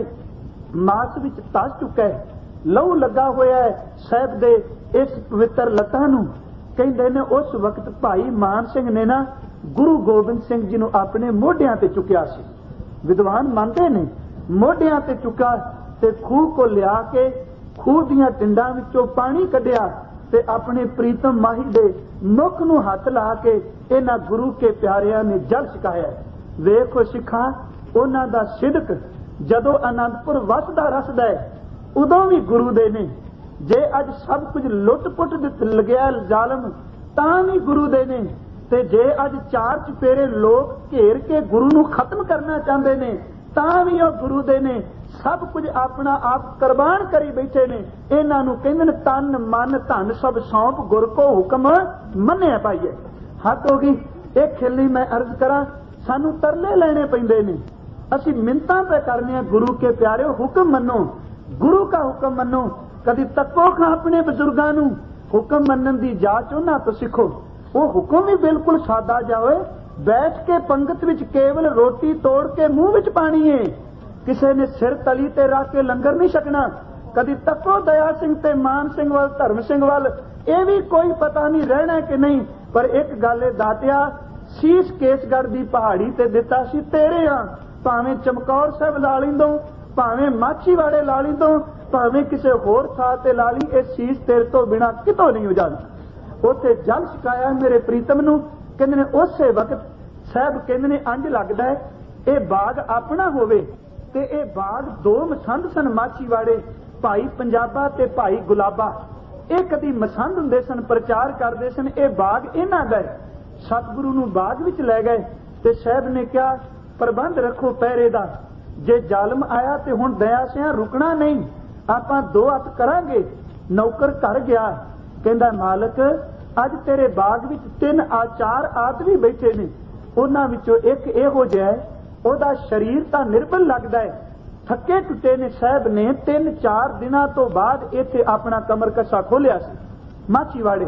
ਮਾਸ ਵਿੱਚ ਧਸ ਚੁੱਕਾ ਹੈ, ਲਹੂ ਲੱਗਾ ਹੋਇਆ ਹੈ ਸਾਹਿਬ ਦੇ ਇਸ ਪਵਿੱਤਰ ਲੱਤਾਂ ਨੂੰ। ਕਹਿੰਦੇ ਨੇ ਉਸ ਵਕਤ ਭਾਈ ਮਾਨ ਸਿੰਘ ਨੇ ਨਾ ਗੁਰੂ ਗੋਬਿੰਦ ਸਿੰਘ ਜੀ ਨੂੰ ਆਪਣੇ ਮੋਢਿਆਂ ਤੇ ਚੁੱਕਿਆ ਸੀ। ਵਿਦਵਾਨ ਮੰਨਦੇ ਨੇ ਮੋਢਿਆਂ ਤੇ ਚੁੱਕਾ ਤੇ ਖੂਹ ਕੋ ਲਿਆ ਕੇ ਖੂਹ ਦੀਆਂ ਟਿੰਡਾਂ ਵਿੱਚੋਂ ਪਾਣੀ ਕੱਢਿਆ ਤੇ ਆਪਣੇ ਪ੍ਰੀਤਮ ਮਾਹੀ ਦੇ ਮੁਖ ਨੂੰ ਹੱਥ ਲਾ ਕੇ ਇਹਨਾਂ ਗੁਰੂ ਕੇ ਪਿਆਰਿਆਂ ਨੇ ਜਲ ਛਕਾਇਆ। ਵੇਖੋ ਸਿੱਖਾਂ, ਉਹਨਾਂ ਦਾ ਸਿਦਕ ਜਦੋਂ ਅਨੰਦਪੁਰ ਵਸਦਾ ਰਸਦਾ ਹੈ ਉਦੋਂ ਵੀ ਗੁਰੂ ਦੇ ਨੇ। ਜੇ ਅੱਜ ਸਭ ਕੁਝ ਲੁੱਟ ਪੁੱਟ ਲੱਗਿਆ ਜ਼ਾਲਮ ਤਾਂ ਵੀ ਗੁਰੂ ਦੇ ਨੇ, ਤੇ ਜੇ ਅੱਜ ਚਾਰ ਚੁਫੇਰੇ ਲੋਕ ਘੇਰ ਕੇ ਗੁਰੂ ਨੂੰ ਖਤਮ ਕਰਨਾ ਚਾਹੁੰਦੇ ਨੇ ਤਾਂ ਵੀ ਉਹ ਗੁਰੂ ਦੇ ਨੇ। ਸਭ ਕੁਝ ਆਪਣਾ ਆਪ ਕੁਰਬਾਨ ਕਰੀ ਬੈਠੇ ਨੇ। ਇਹਨਾਂ ਨੂੰ ਕਹਿੰਦੇ ਨੇ ਤਨ ਮਨ ਧਨ ਸਭ ਸੌਂਪ ਗੁਰ ਕੋ ਹੁਕਮ ਮੰਨਿਆ ਪਾਈਏ। ਹੱਦ ਹੋ ਗਈ। ਇਹ ਖਿੱਲੀ ਮੈਂ ਅਰਜ਼ ਕਰਾਂ, ਸਾਨੂੰ ਤਰਲੇ ਲੈਣੇ ਪੈਂਦੇ ਨੇ, ਅਸੀਂ ਮਿੰਤਾਂ ਪੈ ਕਰਨੇ ਆ ਗੁਰੂ ਕੇ ਪਿਆਰਿਓ ਹੁਕਮ ਮੰਨੋ, ਗੁਰੂ का ਹੁਕਮ ਮੰਨੋ। ਕਦੀ ਤੱਕੋ ਖਾਂ ਆਪਣੇ ਬਜ਼ੁਰਗਾਂ ਨੂੰ ਹੁਕਮ ਮੰਨਣ ਦੀ ਜਾਚ ਉਹਨਾਂ ਤੋਂ ਸਿੱਖੋ। ਉਹ ਹੁਕਮ ਵੀ ਬਿਲਕੁਲ ਸਾਦਾ ਜਾਵੇ, ਬੈਠ ਕੇ ਪੰਗਤ ਵਿੱਚ ਕੇਵਲ ਰੋਟੀ ਤੋੜ ਕੇ ਮੂੰਹ ਵਿੱਚ ਪਾਣੀ ਏ, ਕਿਸੇ ਨੇ ਸਿਰ ਤਲੀ ਤੇ ਰੱਖ ਕੇ ਲੰਗਰ ਨਹੀਂ ਛਕਣਾ। ਕਦੀ ਤੱਕੋ ਦਇਆ ਸਿੰਘ ਤੇ ਮਾਨ ਸਿੰਘ ਵੱਲ, ਧਰਮ ਸਿੰਘ ਵੱਲ, ਇਹ ਵੀ ਕੋਈ ਪਤਾ ਨਹੀਂ ਰਹਿਣਾ ਕਿ ਨਹੀਂ। ਪਰ ਇੱਕ ਗੱਲ ਏ ਦਾਤਿਆ, ਸੀਸ ਕੇਸਗੜ੍ਹ ਦੀ ਪਹਾੜੀ ਤੇ ਦਿੱਤਾ ਸੀ ਤੇਰੇ ਆ, ਭਾਵੇਂ ਚਮਕੌਰ ਸਾਹਿਬ ਲਾ ਲੈਂਦੋ, ਭਾਵੇਂ ਮਾਛੀਵਾੜੇ ਲਾ ਲੈਂਦੋ, ਭਾਵੇਂ ਕਿਸੇ ਹੋਰ ਥਾਂ ਤੇ ਲਾ ਲਈ, ਇਹ ਸੀਸ ਤੇਰੇ ਤੋਂ ਬਿਨਾ ਕਿਤੋਂ ਨਹੀਂ ਉਜਾੜਦਾ। ਉੱਥੇ ਜਲ ਛਕਾਇਆ ਮੇਰੇ ਪ੍ਰੀਤਮ ਨੂੰ। ਕਹਿੰਦੇ ਨੇ ਉਸੇ ਵਕਤ ਸਾਹਿਬ ਕਹਿੰਦੇ ਨੇ ਅੰਜ ਲੱਗਦਾ ਹੈ ਇਹ ਬਾਗ ਆਪਣਾ ਹੋਵੇ। ਤੇ ਇਹ ਬਾਗ ਦੋ ਮਸੰਦ ਸਨ ਮਾਛੀਵਾੜੇ, ਭਾਈ ਪੰਜਾਬਾ ਤੇ ਭਾਈ ਗੁਲਾਬਾ। ਇਹ ਕਦੀ ਮਸੰਦ ਹੁੰਦੇ ਸਨ, ਪ੍ਰਚਾਰ ਕਰਦੇ ਸਨ ਇਹ ਬਾਗ ਇਹਨਾਂ ਦਾ ਹੈ। ਸਤਿਗੁਰੂ ਨੂੰ ਬਾਗ ਵਿੱਚ ਲੈ ਗਏ ਤੇ ਸਾਹਿਬ ਨੇ ਕਿਹਾ ਪ੍ਰਬੰਧ ਰੱਖੋ ਪਹਿਰੇ ਦਾ, ਜੇ ਜ਼ਾਲਮ ਆਇਆ ਤੇ ਹੁਣ ਦਇਆ ਸਿਆਂ ਰੁਕਣਾ ਨਹੀਂ, ਆਪਾਂ ਦੋ ਹੱਥ ਕਰਾਂਗੇ। ਨੌਕਰ ਘਰ ਗਿਆ, ਕਹਿੰਦਾ ਮਾਲਕ ਅੱਜ ਤੇਰੇ ਬਾਗ ਵਿੱਚ ਤਿੰਨ ਆ ਚਾਰ ਆਦਮੀ ਬੈਠੇ ਨੇ, ਉਹਨਾਂ ਵਿੱਚੋਂ ਇੱਕ ਇਹੋ ਜਿਹਾ ਉਹਦਾ ਸਰੀਰ ਤਾਂ ਨਿਰਬਲ ਲੱਗਦਾ ਹੈ, ਥੱਕੇ ਟੁੱਟੇ ਨੇ। ਸਾਹਿਬ ਨੇ ਤਿੰਨ ਚਾਰ ਦਿਨਾਂ ਤੋਂ ਬਾਅਦ ਇੱਥੇ ਆਪਣਾ ਕਮਰ ਕੱਸਾ ਖੋਲਿਆ ਸੀ ਮਾਛੀਵਾੜੇ।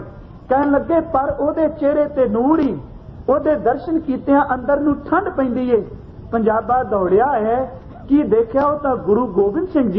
ਕਹਿਣ ਲੱਗੇ ਪਰ ਉਹਦੇ ਚਿਹਰੇ ਤੇ ਨੂਰ ਹੀ, ਉਹਦੇ ਦਰਸ਼ਨ ਕੀਤਿਆਂ ਅੰਦਰ ਨੂੰ ਠੰਡ ਪੈਂਦੀ ਏ। ਪੰਜਾਬਾ ਦੌੜਿਆ ਹੈ, ਕੀ ਦੇਖਿਆ ਉਹ ਤਾਂ ਗੁਰੂ ਗੋਬਿੰਦ ਸਿੰਘ ਜੀ